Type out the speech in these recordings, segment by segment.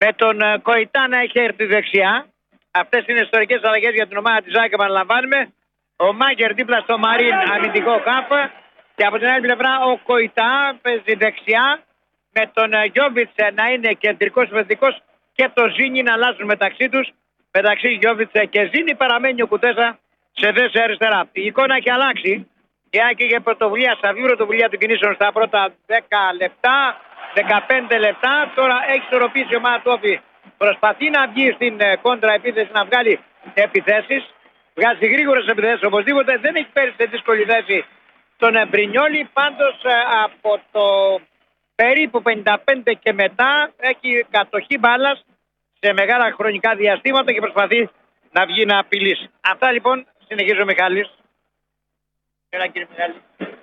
με τον Κοϊτά να έχει έρθει δεξιά. Αυτές είναι ιστορικές αλλαγές για την ομάδα της ΑΕΚ, επαναλαμβάνουμε. Ο Μάγκερ δίπλα στο Μαρίν, αμυντικό χάφ. Και από την άλλη πλευρά ο Κοϊτά παίζει δεξιά. Με τον Γιόβιτς να είναι κεντρικός επιθετικός και το Ζίνι να αλλάζουν μεταξύ τους. Μεταξύ Γιόβιτς και Ζίνι παραμένει ο Κουτέσα σε θέση αριστερά. Η εικόνα έχει αλλάξει. Η ΑΕΚ είχε πρωτοβουλία, σταθερή πρωτοβουλία των κινήσεων στα πρώτα 10 λεπτά, 15 λεπτά. Τώρα έχει ισορροπήσει η ομάδα του Όφη. Προσπαθεί να βγει στην κόντρα επίθεση, να βγάλει επιθέσεις. Βγάζει γρήγορες επιθέσεις οπωσδήποτε. Δεν έχει πέρει σε δύσκολη θέση τον Μπρινιόλι. Πάντως από το περίπου 55 και μετά έχει κατοχή μπάλας σε μεγάλα χρονικά διαστήματα και προσπαθεί να βγει να απειλήσει. Αυτά λοιπόν. Συνεχίζω, Μιχάλης. Έλα, κύριε Μιχάλη.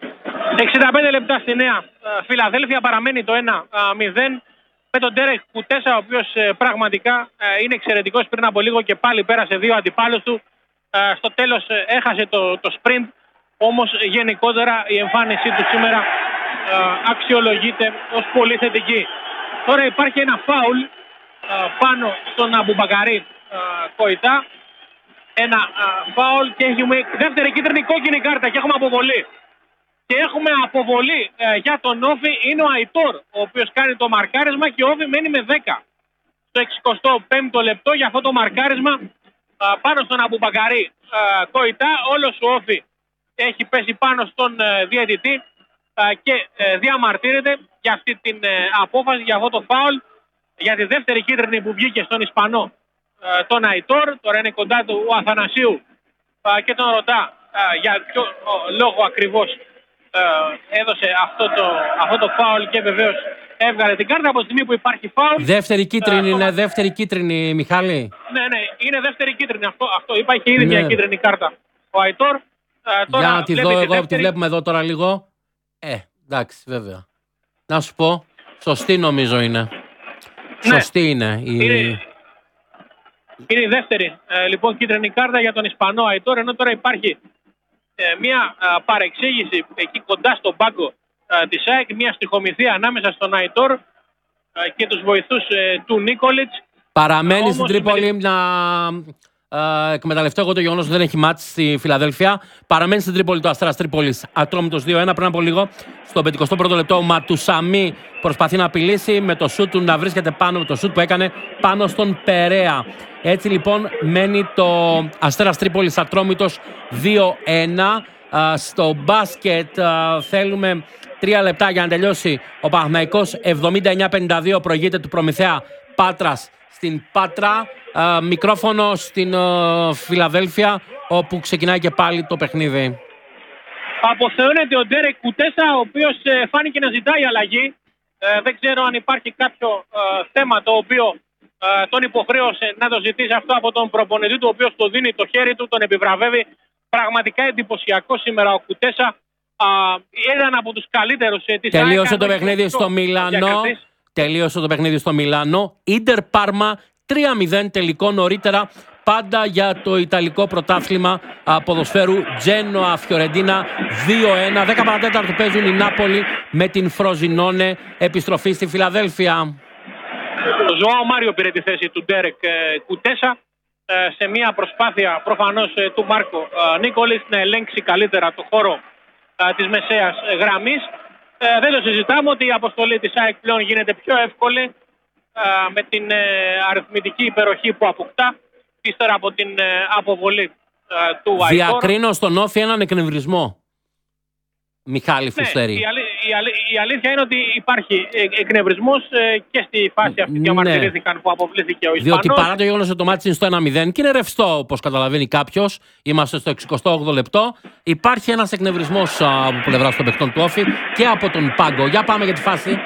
65 λεπτά στη Νέα Φιλαδέλφια, παραμένει το 1-0 με τον Ντέρεκ Κουτέσα, ο οποίος πραγματικά είναι εξαιρετικός. Πριν από λίγο και πάλι πέρασε δύο αντιπάλους του. Στο τέλος έχασε το sprint, όμως γενικότερα η εμφάνισή του σήμερα αξιολογείται ως πολύ θετική. Τώρα υπάρχει ένα φάουλ πάνω στον Αμπουμπακαρί Κοϊτά. Ένα φάουλ και έχουμε δεύτερη κίτρινη, κόκκινη κάρτα και έχουμε αποβολή. Και έχουμε αποβολή για τον Όφη, είναι ο Αϊτόρ, ο οποίος κάνει το μαρκάρισμα και ο Όφη μένει με 10. Στο 65ο λεπτό για αυτό το μαρκάρισμα πάνω στον Αμπουμπακαρί Κοϊτά. Όλος ο Όφη έχει πέσει πάνω στον διαιτητή και διαμαρτύρεται για αυτή την απόφαση, για αυτό το φάουλ, για τη δεύτερη κίτρινη που βγήκε στον Ισπανό τον Αϊτόρ. Τώρα είναι κοντά του ο Αθανασίου και τον ρωτά για ποιο λόγο ακριβώς έδωσε αυτό το φάουλ και βεβαίως έβγαλε την κάρτα. Από τη στιγμή που υπάρχει φάουλ. Δεύτερη κίτρινη είναι δεύτερη κίτρινη, Μιχάλη. Ναι, είναι δεύτερη κίτρινη. Αυτό είπα, είχε ήδη μια κίτρινη κάρτα ο Αϊτόρ. Για να τη δω εγώ, τη βλέπουμε εδώ τώρα λίγο. Εντάξει, βέβαια. Να σου πω, σωστή νομίζω είναι. Ναι. Σωστή είναι. Είναι η δεύτερη λοιπόν κίτρινη κάρτα για τον Ισπανό Αϊτόρ, ενώ τώρα υπάρχει μια παρεξήγηση εκεί κοντά στον πάγκο της ΑΕΚ, μια στοιχομηθεία ανάμεσα στον Αϊτόρ και τους βοηθούς του Νίκολιτς. Παραμένει στην Τρίπολη να εκμεταλλευτώ εγώ το γεγονός ότι δεν έχει μάτς στη Φιλαδέλφια. Παραμένει στην Τρίπολη το Αστέρας Τρίπολης, Ατρόμητος 2-1. Πριν από λίγο, στο 51ο λεπτό, ο Ματουσαμί προσπαθεί να απειλήσει με το σούτ του να βρίσκεται πάνω, με το σούτ που έκανε πάνω στον Περέα. Έτσι λοιπόν μένει το Αστέρας Τρίπολης Ατρόμητος 2-1. Στο μπάσκετ θέλουμε 3 λεπτά για να τελειώσει ο Παναθηναϊκός. 79-52 προηγείται του Προμηθέα Πάτρας στην Πάτρα. Μικρόφωνο στην Φιλαδέλφια, όπου ξεκινάει και πάλι το παιχνίδι. Αποθεώνεται ο Ντέρεκ Κουτέσα, ο οποίος φάνηκε να ζητάει αλλαγή. Δεν ξέρω αν υπάρχει κάποιο θέμα το οποίο τον υποχρέωσε να το ζητήσει αυτό από τον προπονητή του, ο οποίος το δίνει το χέρι του, τον επιβραβεύει. Πραγματικά εντυπωσιακό σήμερα ο Κουτέσα. Ήταν από τους καλύτερους της ΑΕΚ. Τελείωσε το παιχνίδι στο Μιλάνο. Τελείωσε το παιχνίδι στο Μιλάνο. Ίντερ Πάρμα 3-0 τελικό νωρίτερα. Πάντα για το Ιταλικό πρωτάθλημα ποδοσφαίρου. Τζένοα Φιωρεντίνα 2-1. 10 παρατέταρτο παίζουν οι Νάπολη με την Φροζινόνε. Επιστροφή στη Φιλαδέλφια. Ο Ζωάο Μάριο πήρε τη θέση του Ντέρεκ Κουτέσα σε μια προσπάθεια προφανώς του Μάρκο Νίκολης να ελέγξει καλύτερα το χώρο της μεσαίας γραμμής. Δεν το συζητάμε ότι η αποστολή της ΑΕΚ πλέον γίνεται πιο εύκολη με την αριθμητική υπεροχή που αποκτά ύστερα από την αποβολή του Αϊτόρ. Διακρίνω στον Όφη έναν εκνευρισμό. Μιχάλη Φουστέρη. Η αλήθεια είναι ότι υπάρχει εκνευρισμός και στη φάση αυτή διαμαρτυρήθηκαν που αποβλήθηκε ο Ισπανός. Διότι παρά το γεγονός ότι το μάτς είναι στο 1-0 και είναι ρευστό, όπως καταλαβαίνει κάποιος, είμαστε στο 68ο λεπτό, υπάρχει ένας εκνευρισμός από πλευράς των παιχτών του Όφη και από τον πάγκο. Για πάμε για τη φάση.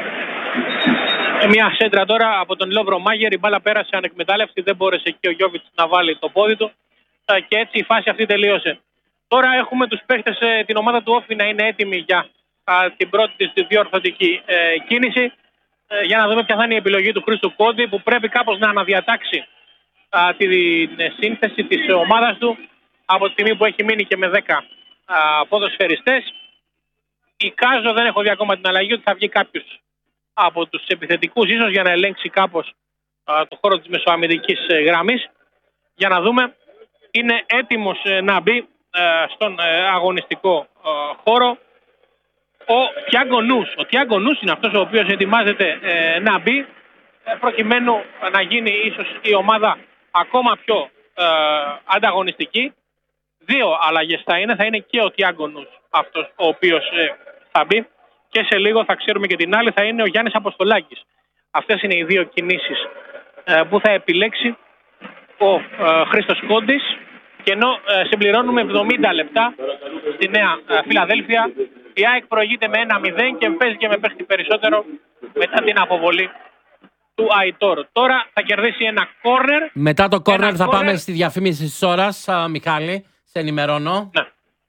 Μια σέντρα τώρα από τον Λόβρο Μάγερ, η μπάλα πέρασε ανεκμετάλλευτη, δεν μπόρεσε και ο Γιόβιτς να βάλει το πόδι του και έτσι η φάση αυτή τελείωσε. Τώρα έχουμε τους παίχτες, την ομάδα του Όφη να είναι έτοιμη για την πρώτη της διορθωτική κίνηση, για να δούμε ποια θα είναι η επιλογή του Χρήστου Κόντι, που πρέπει κάπως να αναδιατάξει τη σύνθεση της ομάδας του από τη στιγμή που έχει μείνει και με 10 ποδοσφαιριστές. Εικάζω, δεν έχω δει ακόμα την αλλαγή, ότι θα βγει κάποιος από τους επιθετικούς ίσως για να ελέγξει κάπως το χώρο της μεσοαμυντικής γραμμής, για να δούμε. Είναι έτοιμος να μπει στον αγωνιστικό χώρο ο Τιάγκο Νους. Ο Τιάγκο Νους είναι αυτός ο οποίος ετοιμάζεται να μπει, προκειμένου να γίνει ίσως η ομάδα ακόμα πιο ανταγωνιστική. 2 αλλαγές θα είναι και ο Τιάγκο Νους αυτός ο οποίος θα μπει, και σε λίγο θα ξέρουμε και την άλλη, θα είναι ο Γιάννης Αποστολάκης. Αυτές είναι οι 2 κινήσεις που θα επιλέξει ο Χρήστος Κόντης, και ενώ συμπληρώνουμε 70 λεπτά στη Νέα Φιλαδέλφια, η ΑΕΚ προηγείται με 1-0 και παίζει και με παίχτη περισσότερο μετά την αποβολή του Αϊτόρ. Τώρα θα κερδίσει ένα κόρνερ. Μετά το κόρνερ θα πάμε στη διαφήμιση της ώρας, Μιχάλη, σε ενημερώνω. Ναι.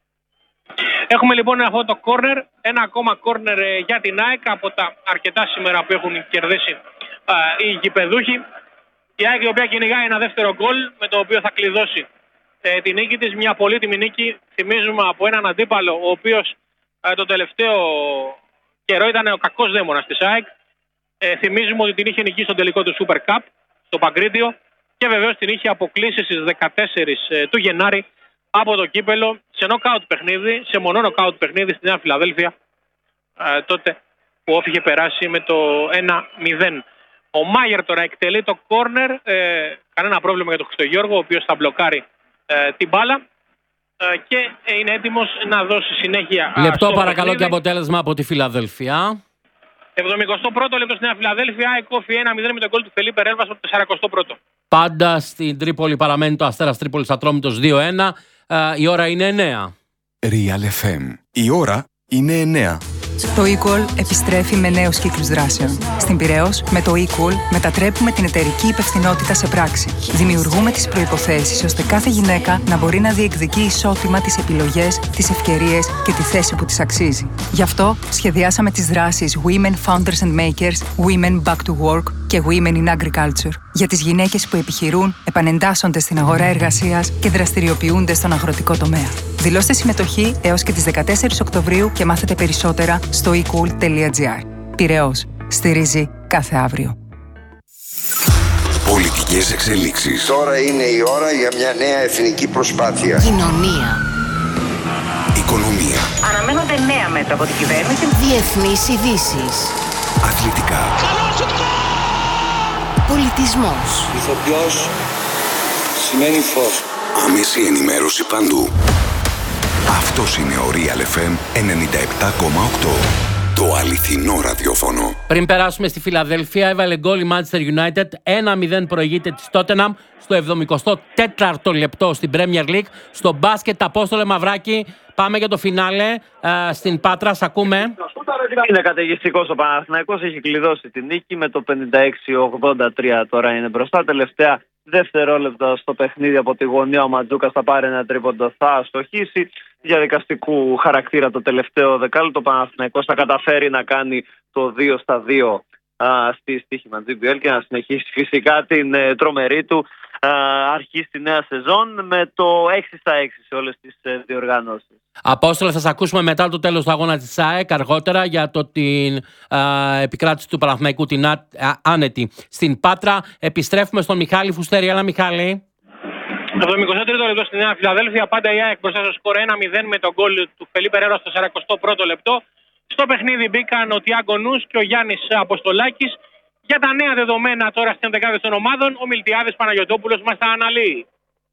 Έχουμε λοιπόν αυτό το κόρνερ, ένα ακόμα κόρνερ για την ΑΕΚ από τα αρκετά σήμερα που έχουν κερδίσει οι γηπεδούχοι. Η ΑΕΚ, η οποία κυνηγάει ένα δεύτερο γκολ με το οποίο θα κλειδώσει την νίκη της, μια πολύτιμη νίκη, θυμίζουμε, από έναν αντίπαλο ο οποίος το τελευταίο καιρό ήταν ο κακός δαίμονας της ΑΕΚ. Θυμίζουμε ότι την είχε νικήσει στο τελικό του Super Cup στο Παγκρίτιο, και βεβαίως την είχε αποκλείσει στις 14 του Γενάρη από το κύπελο σε νοκάουτ παιχνίδι, σε μονό νοκάουτ παιχνίδι στη Νέα Φιλαδέλφια, τότε που είχε περάσει με το 1-0. Ο Μάγερ τώρα εκτελεί το κόρνερ, κανένα πρόβλημα για τον Χριστογιώργο, ο οποίος θα μπλοκάρει την μπάλα και είναι έτοιμος να δώσει συνέχεια. Λεπτό παρακαλώ παιχνίδι. Και αποτέλεσμα από τη Φιλαδέλφια. 71ο λεπτό στη Νέα Φιλαδέλφια, εκόφει 1-0 με τον γκολ του Φελίπε Ρέλβας από το 41ο. Πάντα στην Τρίπολη παραμένει το Αστέρας Τρίπολης Ατρόμητος 2-1. Η ώρα είναι 9. Real FM. Η ώρα είναι 9. Το eCall επιστρέφει με νέους κύκλους δράσεων. Στην Πειραιώς, με το eCall μετατρέπουμε την εταιρική υπευθυνότητα σε πράξη. Δημιουργούμε τις προϋποθέσεις ώστε κάθε γυναίκα να μπορεί να διεκδικεί ισότιμα τις επιλογές, τις ευκαιρίες και τη θέση που της αξίζει. Γι' αυτό σχεδιάσαμε τις δράσεις Women Founders and Makers, Women Back to Work και Women in Agriculture για τις γυναίκες που επιχειρούν, επανεντάσσονται στην αγορά εργασίας και δραστηριοποιούνται στον αγροτικό τομέα. Δηλώστε συμμετοχή έως και τις 14 Οκτωβρίου και μάθετε περισσότερα στο ecool.gr. Πειραιώς. Στηρίζει κάθε αύριο. Πολιτικές εξελίξεις. Τώρα είναι η ώρα για μια νέα εθνική προσπάθεια. Κοινωνία. Οικονομία. Αναμένονται νέα μέτρα από την κυβέρνηση. Διεθνείς ειδήσεις. Αθλητικά. Πολιτισμός. Ηθοποιός σημαίνει φως. Άμεση ενημέρωση παντού. Αυτός είναι ο Real FM 97,8. Το αληθινό ραδιόφωνο. Πριν περάσουμε στη Φιλαδέλφια, έβαλε γκολ η Manchester United. 1-0 προηγείται της Tottenham στο 74ο λεπτό στην Premier League. Στο μπάσκετ, Απόστολε Μαυράκη, πάμε για το φινάλε στην Πάτρα. Σ' ακούμε. Είναι καταιγιστικός ο Παναθηναϊκός, έχει κλειδώσει τη νίκη με το 56-83, τώρα είναι μπροστά. Τελευταία δευτερόλεπτα στο παιχνίδι από τη γωνία ο Μαντζούκας θα πάρει ένα τρίποντο, θα αστοχίσει. Διαδικαστικού χαρακτήρα το τελευταίο δεκάλεπτο, ο Παναθηναϊκός θα καταφέρει να κάνει το 2-2 στη στοίχημα JBL και να συνεχίσει φυσικά την τρομερή του αρχή στη νέα σεζόν με το 6-6 σε όλες τις διοργανώσεις. Απόστολε, θα σας ακούσουμε μετά το τέλος του αγώνα της ΑΕΚ αργότερα για την επικράτηση του Παναθηναϊκού, την άνετη στην Πάτρα. Επιστρέφουμε στον Μιχάλη Φουστέρη. Έλα, Μιχάλη. 73ο λεπτό στη Νέα Φιλαδέλφια, πάντα η ΑΕΚ μπροστά στο σκορ 1-0 με τον γκολ του Φελίπε Ρέλβας στο 41ο λεπτό. Στο παιχνίδι μπήκαν ο Τιάγκο Νους και ο Γιάννης Αποστολάκης. Για τα νέα δεδομένα τώρα στις ενδεκάδες των ομάδων, ο Μιλτιάδης Παναγιωτόπουλος μας τα αναλύει.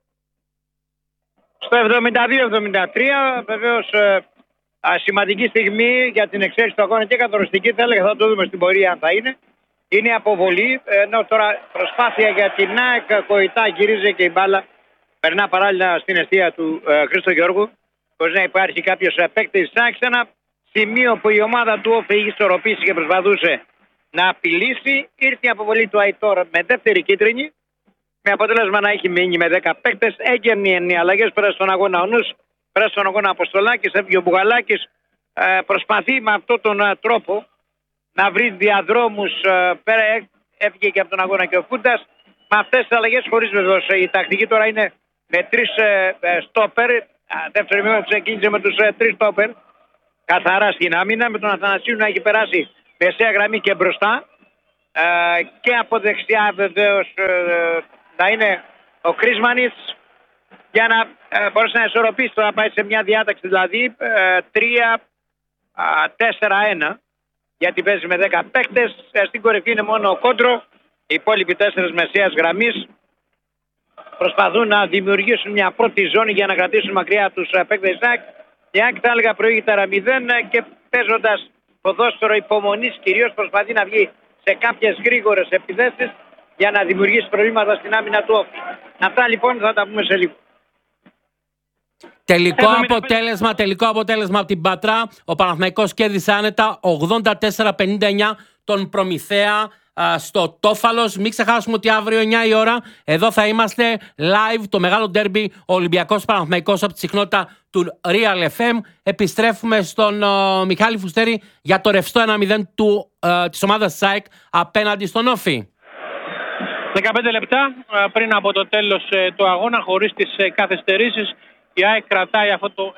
Στο 72-73, βεβαίως σημαντική στιγμή για την εξέλιξη του αγώνα και καθοριστική, θα έλεγα, θα το δούμε στην πορεία αν θα είναι. Είναι η αποβολή, ενώ τώρα προσπάθεια για την ΑΕΚ, Κοϊτά γυρίζει και η μπάλα περνά παράλληλα στην αιστεία του Χρήστο Γιώργου, χωρίς να υπάρχει κάποιος παίκτης της ΑΕΚ, σε ένα σημείο που η ομάδα του ΟΦΕ είχε ισορροπήσει και προσπαθούσε να απειλήσει. Ήρθε η αποβολή του Αϊτόρ με δεύτερη κίτρινη, με αποτέλεσμα να έχει μείνει με 10 παίκτες. Έγκαιρνε οι αλλαγές, πέρα στον αγώνα ο Νους, πέρα στον αγώνα Αποστολάκης, έφυγε ο Μπουγαλάκης. Προσπαθεί με αυτόν τον τρόπο να βρει διαδρόμους, πέρα έφυγε και από τον αγώνα και ο Φούντας. Με αυτές τις αλλαγές, χωρίς βεβαίως η τακτική τώρα είναι με 3 στόπερ. Δεύτερη μήνα ξεκίνησε με τους 3 στόπερ. Καθαρά στην άμυνα, με τον Αθανασίου να έχει περάσει μεσαία γραμμή και μπροστά. Και από δεξιά βεβαίως να είναι ο Κρίσμανιτς για να μπορέσει να ισορροπήσει, να πάει σε μια διάταξη δηλαδή 3-4-1, γιατί παίζει με 10 παίκτες. Στην κορυφή είναι μόνο ο Κόντρο. Οι υπόλοιποι 4 μεσαίας γραμμής προσπαθούν να δημιουργήσουν μια πρώτη ζώνη για να κρατήσουν μακριά τους παίκτες της ΑΕΚ. Η ΑΕΚ θα έλεγα προηγείται 0 και παίζοντας ποδόσφαιρο υπομονής κυρίως προσπαθεί να βγει σε κάποιες γρήγορες επιθέσεις για να δημιουργήσει προβλήματα στην άμυνα του Όφη. Αυτά λοιπόν θα τα πούμε σε λίγο. Τελικό αποτέλεσμα από την Πάτρα. Ο Παναθηναϊκός κέρδισε άνετα 84-59 τον Προμηθέα στο Τόφαλος. Μην ξεχάσουμε ότι αύριο 9 η ώρα εδώ θα είμαστε live το μεγάλο ντέρμπι Ολυμπιακός Παναθηναϊκός από τη συχνότητα του Real FM. Επιστρέφουμε στον Μιχάλη Φουστέρη για το ρευστό 1-0 της ομάδας της ΑΕΚ απέναντι στον Όφη. 15 λεπτά πριν από το τέλος του αγώνα, χωρίς τις καθυστερήσεις, η ΑΕΚ κρατάει αυτό το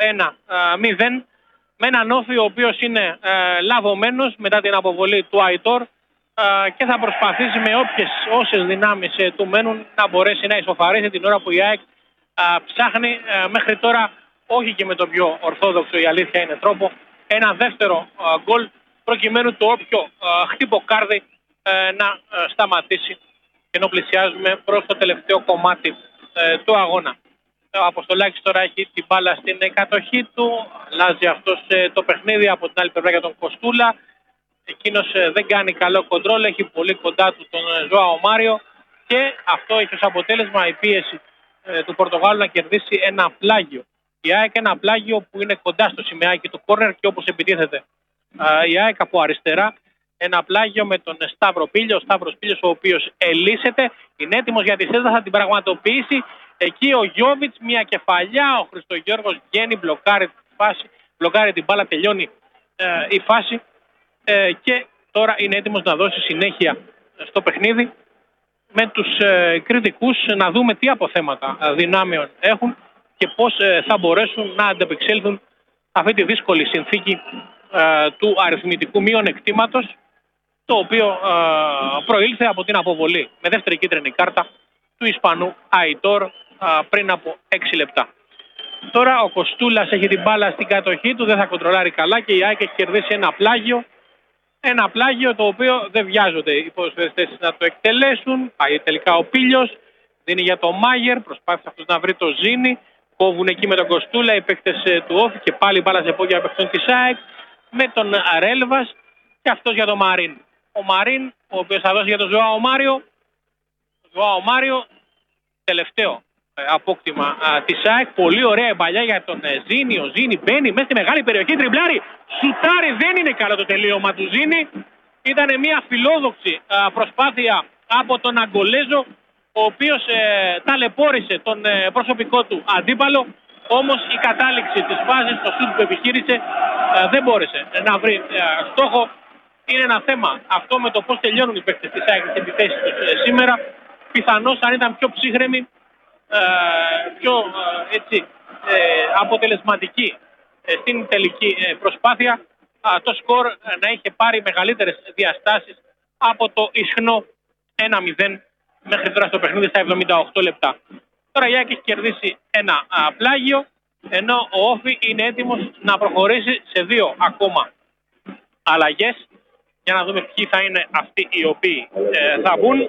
1-0 με έναν Όφη ο οποίος είναι λαβωμένος μετά την αποβολή του Αϊτόρ και θα προσπαθήσει με όσες δυνάμεις του μένουν να μπορέσει να ισοφαρίσει την ώρα που η ΑΕΚ ψάχνει μέχρι τώρα, όχι και με το πιο ορθόδοξο, η αλήθεια είναι, τρόπο, ένα δεύτερο γκολ προκειμένου το όποιο χτυποκάρδι να σταματήσει, ενώ πλησιάζουμε προς το τελευταίο κομμάτι του αγώνα. Ο Αποστολάκης τώρα έχει την μπάλα στην κατοχή του, αλλάζει αυτός το παιχνίδι από την άλλη πλευρά για τον Κοστούλα. Εκείνος δεν κάνει καλό κοντρόλ, έχει πολύ κοντά του τον Ζωάο Μάριο και αυτό έχει ως αποτέλεσμα η πίεση του Πορτογάλου να κερδίσει ένα πλάγιο. Η ΑΕΚ ένα πλάγιο που είναι κοντά στο σημαίακι του κόρνερ και όπως επιτίθεται η ΑΕΚ από αριστερά, ένα πλάγιο με τον Σταύρο Πίλιο. Ο Σταύρος Πίλιος ο οποίος ελύσεται, είναι έτοιμος για τη σέντρα, θα την πραγματοποιήσει. Εκεί ο Γιώβιτς, μια κεφαλιά, ο Χριστογιώργος βγαίνει, μπλοκάρει την μπάλα, τελειώνει η φάση και τώρα είναι έτοιμος να δώσει συνέχεια στο παιχνίδι με τους κριτικούς, να δούμε τι αποθέματα δυνάμεων έχουν και πώς θα μπορέσουν να ανταπεξέλθουν αυτή τη δύσκολη συνθήκη του αριθμητικού μειονεκτήματος, το οποίο προήλθε από την αποβολή με δεύτερη κίτρινη κάρτα του Ισπανού Αϊτόρ πριν από 6 λεπτά. Τώρα ο Κοστούλας έχει την μπάλα στην κατοχή του, δεν θα κοντρολάρει καλά και η ΑΕΚ έχει κερδίσει ένα πλάγιο. Ένα πλάγιο το οποίο δεν βιάζονται οι ποδοσφαιριστές να το εκτελέσουν. Πάει τελικά ο Πίλιος, δίνει για το Μάγερ, προσπάθησε αυτός να βρει το Ζήνη. Κόβουν εκεί με τον Κοστούλα οι παίκτες του Όφη και πάλι μπάλα σε πόδια παίκτων της ΑΕΚ με τον Ρέλβας και αυτός για τον Μαρίν. Ο Μαρίν, ο οποίος θα δώσει για τον Ζωάο Μάριο. Ο Ζωάο Μάριο, τελευταίο απόκτημα της ΑΕΚ. Πολύ ωραία η παλιά για τον Ζήνη. Ο Ζήνη μπαίνει μέσα στη μεγάλη περιοχή, τριμπλάρει, σουτάρει, δεν είναι καλό το τελείωμα του Ζήνη. Ήταν μια φιλόδοξη προσπάθεια από τον Αγκολέζο, ο οποίος ταλαιπώρησε τον προσωπικό του αντίπαλο, όμως η κατάληξη της φάσης, το σουτ που επιχείρησε, δεν μπόρεσε να βρει στόχο. Είναι ένα θέμα αυτό με το πώς τελειώνουν οι παίκτες της ΑΕΚ στις επιθέσεις τους σήμερα. Πιθανώς αν ήταν πιο ψύχρεμοι, πιο αποτελεσματικοί στην τελική προσπάθεια, το σκορ να είχε πάρει μεγαλύτερες διαστάσεις από το ισχνό 1-0 μέχρι τώρα στο παιχνίδι στα 78 λεπτά. Τώρα η ΑΕΚ έχει κερδίσει ένα πλάγιο, ενώ ο Όφη είναι έτοιμος να προχωρήσει σε 2 ακόμα αλλαγές για να δούμε ποιοι θα είναι αυτοί οι οποίοι θα μπουν.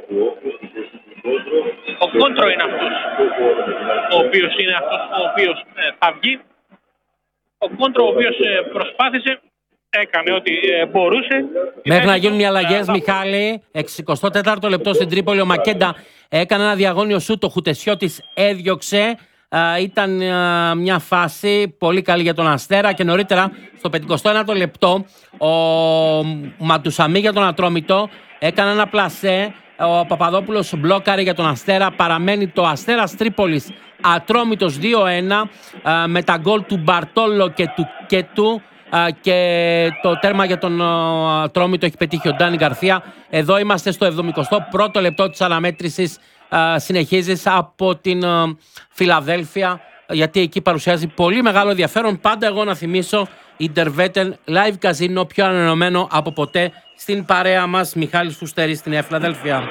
Ο Κόντρο είναι αυτός ο οποίος θα βγει. Ο Κόντρο ο οποίος προσπάθησε, έκανε ό,τι μπορούσε. Μέχρι να γίνουν οι αλλαγές, Μιχάλη, 64ο λεπτό στην Τρίπολη, ο Μακέντα έκανε ένα διαγώνιο σούτ, ο Χουτεσιώτης έδιωξε. Ήταν μια φάση πολύ καλή για τον Αστέρα και νωρίτερα στο 51ο λεπτό ο Ματουσαμί για τον Ατρόμητο έκανε ένα πλασέ. Ο Παπαδόπουλος μπλόκαρε για τον Αστέρα. Παραμένει το Αστέρας Τρίπολης Ατρόμητος 2-1 με τα γκολ του Μπαρτόλο και του Κέτου. Και το τέρμα για τον Ατρόμητο έχει πετύχει ο Ντάνι Γκαρθία. Εδώ είμαστε στο 71ο λεπτό της αναμέτρησης. Συνεχίζεις από την Φιλαδέλφια, γιατί εκεί παρουσιάζει πολύ μεγάλο ενδιαφέρον. Πάντα εγώ να θυμίσω Ιντερβέτεν Live Casino, πιο ανανεωμένο από ποτέ στην παρέα μας. Μιχάλης Φουστέρης στη Νέα Φιλαδέλφια.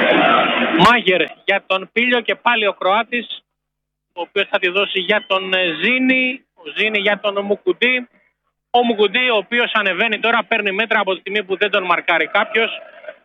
Μάγερ για τον Πίλιο και πάλι ο Κροάτης, ο οποίος θα τη δώσει για τον Ζήνη, ο Ζήνη για τον Μουκουντή. Ο Μουκουντή, ο οποίος ανεβαίνει τώρα, παίρνει μέτρα από τη στιγμή που δεν τον μαρκάρει κάποιος.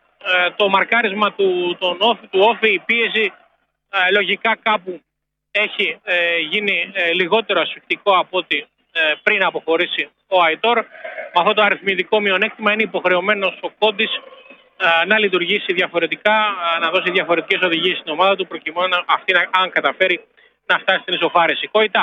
Το μαρκάρισμα του Όφη, η πίεση λογικά κάπου έχει γίνει λιγότερο ασφυκτικό από ό,τι πριν αποχωρήσει ο Αϊτόρ. Με αυτό το αριθμητικό μειονέκτημα είναι υποχρεωμένος ο Κόντης να λειτουργήσει διαφορετικά, να δώσει διαφορετικές οδηγίες στην ομάδα του, προκειμένου αυτή, αν καταφέρει, να φτάσει στην ισοφάρεση.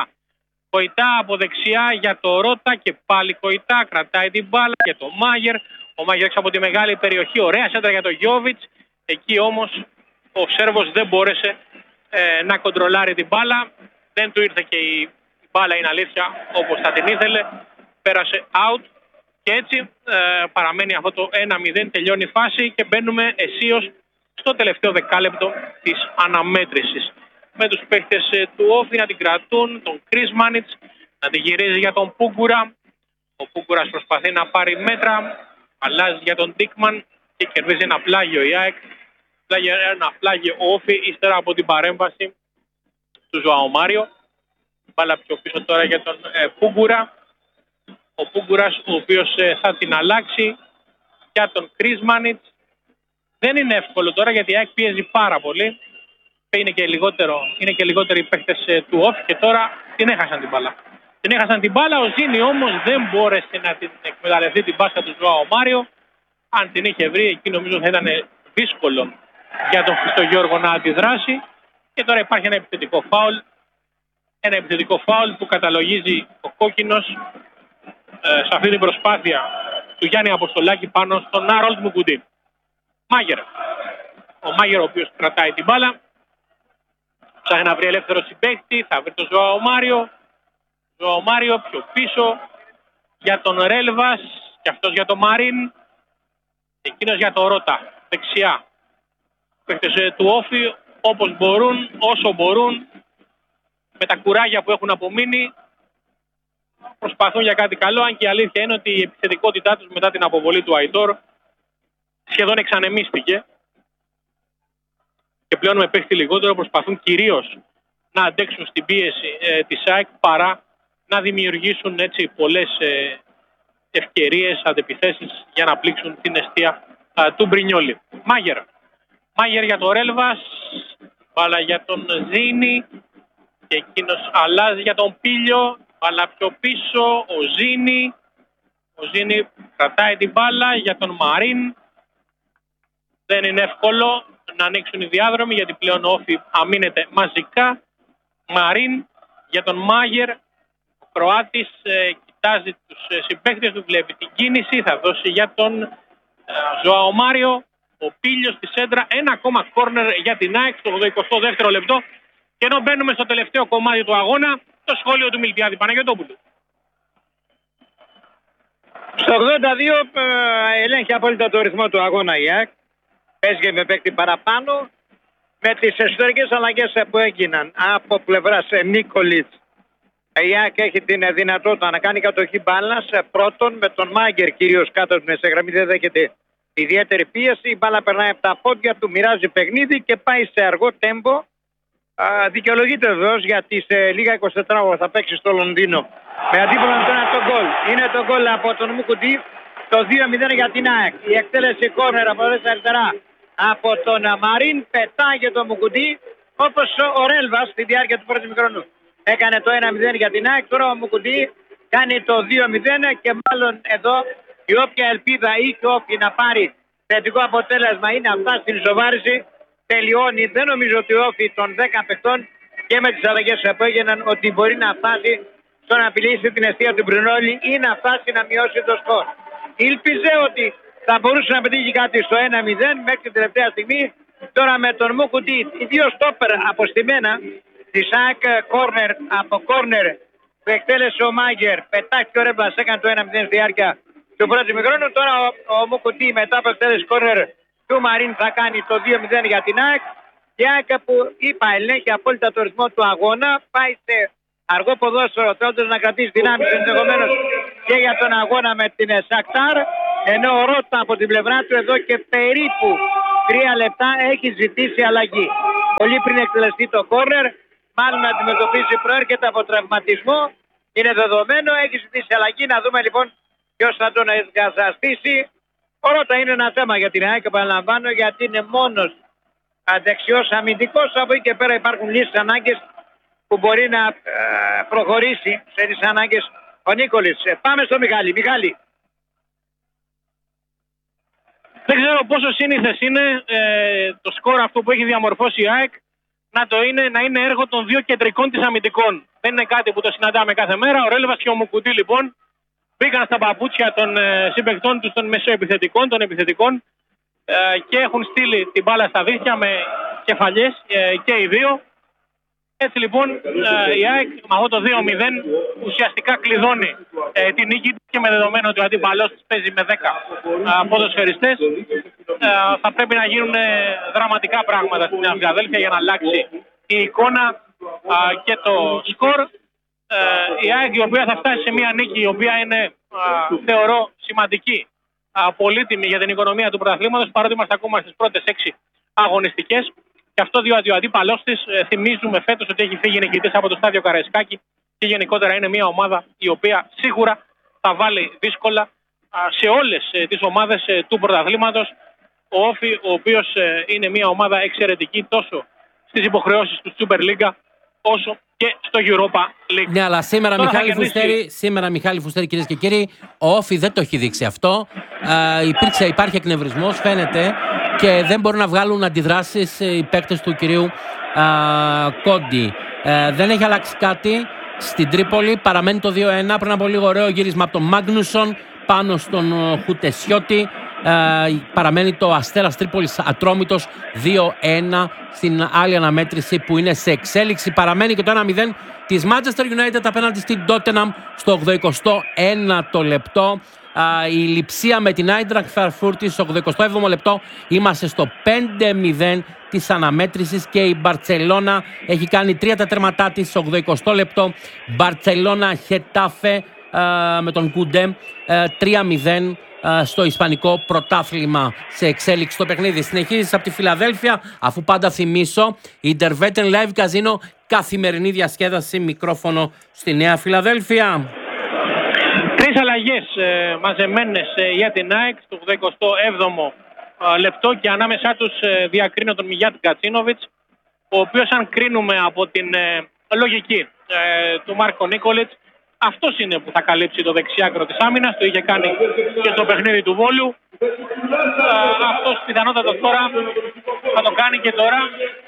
Κοϊτά από δεξιά για το Ρώτα και πάλι Κοϊτά, κρατάει την μπάλα για το Μάγερ. Ο Μάγερ έξω από τη μεγάλη περιοχή, ωραία σέντρα για το Γιόβιτς. Εκεί όμως ο Σέρβος δεν μπόρεσε να κοντρολάρει την μπάλα. Δεν του ήρθε και η μπάλα, είναι αλήθεια, όπως θα την ήθελε. Πέρασε out και έτσι παραμένει αυτό το 1-0, τελειώνει η φάση και μπαίνουμε αισίως στο τελευταίο δεκάλεπτο της αναμέτρησης. Με τους παίχτες του Όφη να την κρατούν, τον Κρισμάνιτς να την γυρίζει για τον Πούγκουρα. Ο Πούγκουρας προσπαθεί να πάρει μέτρα, αλλάζει για τον Ντίκμαν και κερδίζει ένα πλάγιο η ΑΕΚ. Ένα πλάγιο Όφη ύστερα από την παρέμβαση του Ζωάο Μάριο. Μπάλα πιο πίσω τώρα για τον Πούγκουρα. Ο Πούγκουρας, ο οποίος θα την αλλάξει για τον Κρισμάνιτς. Δεν είναι εύκολο τώρα γιατί η ΑΕΚ πιέζει πάρα πολύ. Είναι και λιγότεροι οι παίχτες του Όφη και τώρα την έχασαν την μπάλα. Την έχασαν την μπάλα, ο Ζήνη όμως δεν μπόρεσε να την εκμεταλλευτεί την πάσα του Ζωάο Μάριο. Αν την είχε βρει, εκεί νομίζω θα ήταν δύσκολο για τον Χριστογιώργο να αντιδράσει. Και τώρα υπάρχει ένα επιθετικό φάουλ. Ένα επιθετικό φάουλ που καταλογίζει ο κόκκινος σε αυτή την προσπάθεια του Γιάννη Αποστολάκη πάνω στον Άρολτ Μουκουντή. Μάγερ. Ο Μάγερ, ο οποίος κρατάει την μπάλα. Ψάχνει να βρει ελεύθερο συμπαίκτη, θα βρει τον Ζωάο Μάριο. Ζωάο Μάριο πιο πίσω για τον Ρέλβας και αυτός για τον Μαρίν. Εκείνος για τον Ρώτα, δεξιά. Παίχτες του Όφη όπως μπορούν, όσο μπορούν, με τα κουράγια που έχουν απομείνει, προσπαθούν για κάτι καλό, αν και η αλήθεια είναι ότι η επιθετικότητά τους μετά την αποβολή του Αϊτόρ σχεδόν εξανεμίστηκε. Και πλέον με παίχτη λιγότερο προσπαθούν κυρίως να αντέξουν στην πίεση της ΑΕΚ παρά να δημιουργήσουν έτσι πολλές ευκαιρίες, αντεπιθέσεις για να πλήξουν την εστία του Μπρινιόλι. Μάγερ για το Ρέλβας, μπάλα για τον Ζήνη και εκείνος αλλάζει για τον Πίλιο, μπάλα πιο πίσω, ο Ζήνη κρατάει την μπάλα για τον Μαρίν. Δεν είναι εύκολο να ανοίξουν οι διάδρομοι γιατί πλέον ο Όφη αμήνεται μαζικά. Μαρίν για τον Μάγερ. Ο Κροάτης κοιτάζει τους συμπαίκτες του, βλέπει την κίνηση, θα δώσει για τον Ζωάο Μάριο. Ο Πίλιος στη σέντρα, ένα ακόμα κόρνερ για την ΑΕΚ στο 82ο λεπτό. Και ενώ μπαίνουμε στο τελευταίο κομμάτι του αγώνα, το σχόλιο του Μιλτιάδη Παναγιωτόπουλου. Στο 82 ελέγχει απόλυτα το ρυθμό του αγώνα η ΑΕΚ. Παίζει με παίκτη παραπάνω. Με τις εσωτερικές αλλαγές που έγιναν από πλευράς Νίκολιτς, η ΑΕΚ έχει την δυνατότητα να κάνει κατοχή μπάλας. Πρώτον με τον Μάγκερ κυρίως κάτω στην μεσαία γραμμή, δεν δέχεται ιδιαίτερη πίεση. Η μπάλα περνάει από τα πόδια του, μοιράζει παιχνίδι και πάει σε αργό τέμπο. Δικαιολογείται βεβαίως γιατί σε λίγα 24 ώρα θα παίξει στο Λονδίνο. Με αντίπαλο τώρα το γκολ. Είναι το γκολ από τον Μουκουντή, το 2-0 για την ΑΕΚ. Η εκτέλεση κόρνερ από δεξιά αριστερά από τον Μαρίν, πετάγει τον Μουκουντή όπως ο Ρέλβας στη διάρκεια του πρώτου μικρόνου. Έκανε το 1-0 για την ΑΕΚ, τώρα ο Μουκουντή κάνει το 2-0 και μάλλον εδώ η όποια ελπίδα είχε Όφη να πάρει θετικό αποτέλεσμα είναι να φτάσει στην ισοβάρηση. Τελειώνει. Δεν νομίζω ότι ο Όφη των 10 παιχτών και με τις αλλαγές που έγιναν ότι μπορεί να φτάσει στο να απειλήσει την αιστεία του Μπρινόλη ή να φτάσει να μειώσει το σκορ. Ήλπιζε ότι θα μπορούσε να πετύχει κάτι στο 1-0 μέχρι την τελευταία στιγμή. Τώρα με τον Μουκουντή, οι δύο στόπερ αποστημένα της ΑΕΚ, κόρνερ από κόρνερ που εκτέλεσε ο Μάγκερ, πετάχτηκε ο Ρέμπλας, έκανε το 1-0 στη διάρκεια του πρώτου μικρόνου. Τώρα ο Μουκουντή μετά από εκτέλεση κόρνερ του Μαρίν θα κάνει το 2-0 για την ΑΕΚ. Η ΑΕΚ που είπα ελέγχει απόλυτα το ρυθμό του αγώνα, πάει σε αργό ποδόσφαιρο, θέλοντας να κρατήσει δυνάμεις ενδεχομένως και για τον αγώνα με την Σακτάρ, ενώ ο Ρώτα από την πλευρά του εδώ και περίπου 3 λεπτά έχει ζητήσει αλλαγή. Πολύ πριν εκτελεστεί το κόρνερ, μάλλον αντιμετωπίζει, προέρχεται από τραυματισμό, είναι δεδομένο, έχει ζητήσει αλλαγή. Να δούμε λοιπόν ποιος θα τον εγκαταστήσει. Ο Ρώτα είναι ένα θέμα για την ΑΕΚ, επαναλαμβάνω, γιατί είναι μόνος δεξιός αμυντικός. Από εκεί και πέρα υπάρχουν λίγες ανάγκες που μπορεί να προχωρήσει σε τις ανάγκες ο Νίκολης. Πάμε στο Μιχάλη. Μιχάλη. Δεν ξέρω πόσο σύνηθες είναι το σκορ αυτό που έχει διαμορφώσει η ΑΕΚ να είναι έργο των δύο κεντρικών της αμυντικών. Δεν είναι κάτι που το συναντάμε κάθε μέρα. Ο Ρέλεβας και ο Μουκουτί λοιπόν μπήκαν στα παπούτσια των συμπαικτών τους των μεσοεπιθετικών, των επιθετικών και έχουν στείλει την μπάλα στα δίχτυα με κεφαλιές και οι δύο. Έτσι λοιπόν η ΑΕΚ με αυτό το 2-0 ουσιαστικά κλειδώνει την νίκη και με δεδομένο ότι ο αντίπαλός της παίζει με 10 ποδοσφαιριστές θα πρέπει να γίνουν δραματικά πράγματα στην Νέα Φιλαδέλφια για να αλλάξει η εικόνα και το σκορ. Η ΑΕΚ η οποία θα φτάσει σε μια νίκη η οποία είναι θεωρώ σημαντική, πολύτιμη για την οικονομία του πρωταθλήματος, παρότι είμαστε ακόμα στις πρώτες 6 αγωνιστικές. Και αυτό διότι ο αντίπαλός της, θυμίζουμε φέτος ότι έχει φύγει νικητής από το στάδιο Καραϊσκάκη και γενικότερα είναι μια ομάδα η οποία σίγουρα θα βάλει δύσκολα σε όλες τις ομάδες του πρωταθλήματος. Ο Όφι, ο οποίος είναι μια ομάδα εξαιρετική τόσο στις υποχρεώσεις του Super League όσο και στο Europa League. Ναι, αλλά σήμερα Μιχάλη Φουστέρη, κυρίες και κύριοι, ο Όφι δεν το έχει δείξει αυτό. Υπάρχει εκνευρισμός, φαίνεται, και δεν μπορούν να βγάλουν αντιδράσεις οι παίκτες του κυρίου Κόντι. Δεν έχει αλλάξει κάτι στην Τρίπολη, παραμένει το 2-1. Πριν από λίγο ωραίο γύρισμα από τον Μάγνουσον πάνω στον Χουτεσιώτη. Παραμένει το Αστέρας Τρίπολης ατρόμητος 2-1 στην άλλη αναμέτρηση που είναι σε εξέλιξη. Παραμένει και το 1-0 της Manchester United απέναντι στην Tottenham στο 81ο λεπτό. Η Λειψία με την Άιντραχτ Φραγκφούρτης στο 87ο λεπτό. Είμαστε στο 5-0 της αναμέτρησης και η Μπαρτσελώνα έχει κάνει 3 τα τέρματά της στο 80ο λεπτό. Μπαρτσελώνα Χετάφε με τον Κουντέ 3-0 στο Ισπανικό πρωτάθλημα σε εξέλιξη το παιχνίδι. Συνεχίζει από τη Φιλαδέλφια, αφού πάντα θυμίσω, Intervetten Live Casino, καθημερινή διασκέδαση, μικρόφωνο στη Νέα Φιλαδέλφια. 3 αλλαγές μαζεμένες για την ΑΕΚ στο 87ο λεπτό και ανάμεσά τους διακρίνω τον Μιγιάτ Γκατσίνοβιτς, ο οποίος αν κρίνουμε από την λογική του Μάρκο Νίκολιτς, αυτός είναι που θα καλύψει το δεξιάκρο της άμυνας, το είχε κάνει και στο παιχνίδι του Βόλου. Αυτός πιθανότατα τώρα θα το κάνει και τώρα.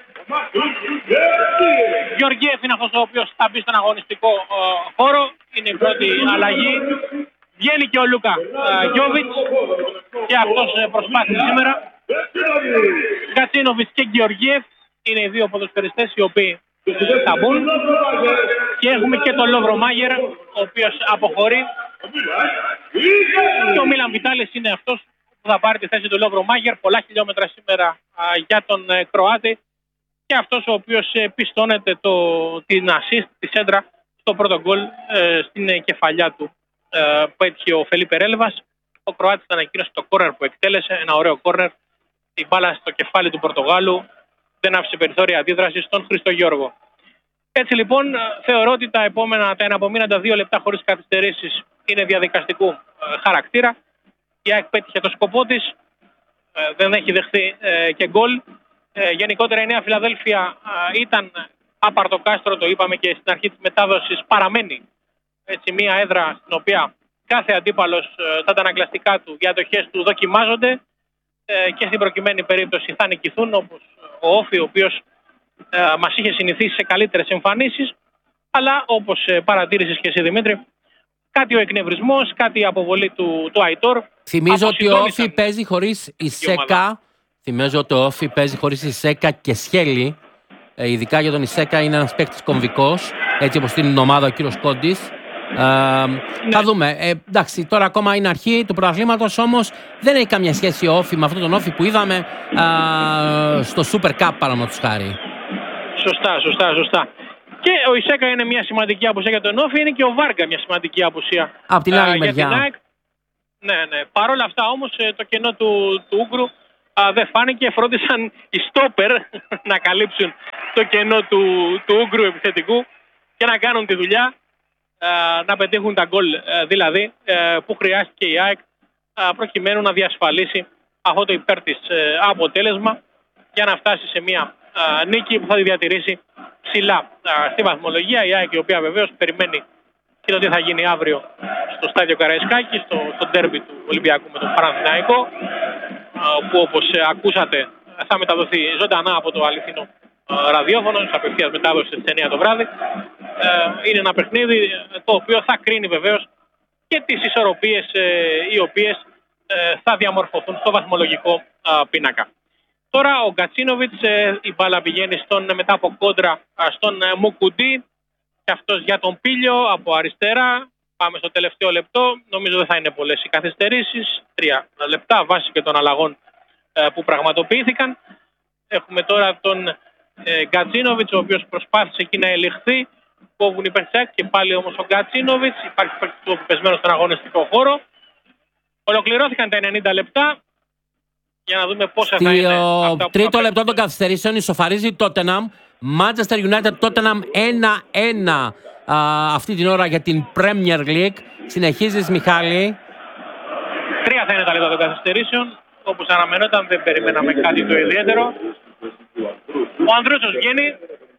Γεωργιέφ είναι αυτός ο οποίος θα μπει στον αγωνιστικό χώρο, είναι η πρώτη αλλαγή. Βγαίνει και ο Λούκα Γιόβιτς και αυτός προσπάθησε σήμερα. Γκατσίνοβιτς και Γεωργιέφ είναι οι δύο ποδοσφαιριστές οι οποίοι θα μπουν. Και έχουμε και τον Λόβρο Μάγερ, ο οποίος αποχωρεί. Και ο Μίλαν Βιτάλης είναι αυτός που θα πάρει τη θέση του Λόβρο Μάγερ. Πολλά χιλιόμετρα σήμερα για τον Κροάτη. Και αυτός ο οποίος πιστώνεται την assist, τη σέντρα, στο πρώτο γκολ στην κεφαλιά του που έτυχε ο Φελίπε Ρέλβας. Ο Κροάτης ήταν εκείνος το κόρνερ που εκτέλεσε, ένα ωραίο κόρνερ. Η μπάλα στο κεφάλι του Πορτογάλου δεν άφησε περιθώρια αντίδραση στον Χριστογιώργο. Έτσι λοιπόν θεωρώ ότι τα εναπομείναντα 2 λεπτά χωρίς καθυστερήσεις είναι διαδικαστικού χαρακτήρα. Η ΑΕΚ πέτυχε το σκοπό της, δεν έχει δεχθεί και γκολ. Γενικότερα η Νέα Φιλαδέλφια ήταν απαρτοκάστρο, το είπαμε και στην αρχή της μετάδοσης, παραμένει έτσι μια έδρα στην οποία κάθε αντίπαλος τα αντανακλαστικά του, οι αντοχές του δοκιμάζονται και στην προκειμένη περίπτωση θα νικηθούν, όπως ο Όφι, ο οποίος μας είχε συνηθίσει σε καλύτερες εμφανίσεις, αλλά όπως παρατήρησες και εσύ Δημήτρη, κάτι ο εκνευρισμός, κάτι η αποβολή του Αϊτόρ. Θυμίζω ότι ο Όφι παίζει χωρίς Ισέκα. Θυμίζω ότι ο Όφι παίζει χωρίς Ισέκα και Σχέλη. Ειδικά για τον Ισέκα είναι ένας παίκτης κομβικός, έτσι όπως την ομάδα ο κύριος Κόντης. Ναι. Θα δούμε. Εντάξει, τώρα ακόμα είναι αρχή του πρωταθλήματος, όμως δεν έχει καμία σχέση ο Όφι με αυτόν τον Όφι που είδαμε στο Super Cup, παραδείγματος χάρη. Σωστά. Και ο Ισέκα είναι μια σημαντική απουσία για τον Όφη, είναι και ο Βάργα μια σημαντική απουσία Απ' την άλλη για μεριά. την ΑΕΚ. Ναι. Παρ' όλα αυτά όμως το κενό του Ούγκρου δεν φάνηκε. Φρόντισαν οι στόπερ να καλύψουν το κενό του Ούγκρου επιθετικού και να κάνουν τη δουλειά, να πετύχουν τα γκολ δηλαδή που χρειάστηκε η ΑΕΚ προκειμένου να διασφαλίσει αυτό το υπέρ της αποτέλεσμα για να φτάσει σε μια νίκη που θα τη διατηρήσει ψηλά στη βαθμολογία. Η ΑΕΚ, η οποία βεβαίως περιμένει και το τι θα γίνει αύριο στο στάδιο Καραϊσκάκη, στο ντέρμπι του Ολυμπιακού με τον Παναθηναϊκό, που όπως ακούσατε θα μεταδοθεί ζωντανά από το αληθινό ραδιόφωνο, σε απευθείας μετάδοση στις 9 το βράδυ. Είναι ένα παιχνίδι το οποίο θα κρίνει βεβαίως και τις ισορροπίες οι οποίες θα διαμορφωθούν στο βαθμολογικό πίνακα. Τώρα ο Γκατσίνοβιτς, η μπάλα πηγαίνει μετά από κόντρα στον Μουκουντή και αυτός για τον Πίλιο από αριστερά. Πάμε στο τελευταίο λεπτό. Νομίζω δεν θα είναι πολλές οι καθυστερήσεις. 3 λεπτά βάσει και των αλλαγών που πραγματοποιήθηκαν. Έχουμε τώρα τον Γκατσίνοβιτς, ο οποίος προσπάθησε εκεί να ελιχθεί. Κόβουν οι παίκτες και πάλι όμως ο Γκατσίνοβιτς. Υπάρχει παίκτης του πεσμένος στον αγωνιστικό χώρο. Ολοκληρώθηκαν τα 90 λεπτά. Για να δούμε πόσα θα είναι. Στο τρίτο λεπτό των καθυστερήσεων ισοφαρίζει η Tottenham. Manchester United Tottenham 1-1 αυτή την ώρα για την Premier League. Συνεχίζεις, Μιχάλη. 3 θα είναι τα λεπτά των καθυστερήσεων. Όπως αναμενόταν, δεν περιμέναμε κάτι το ιδιαίτερο. Ο Ανδρούτσος βγαίνει.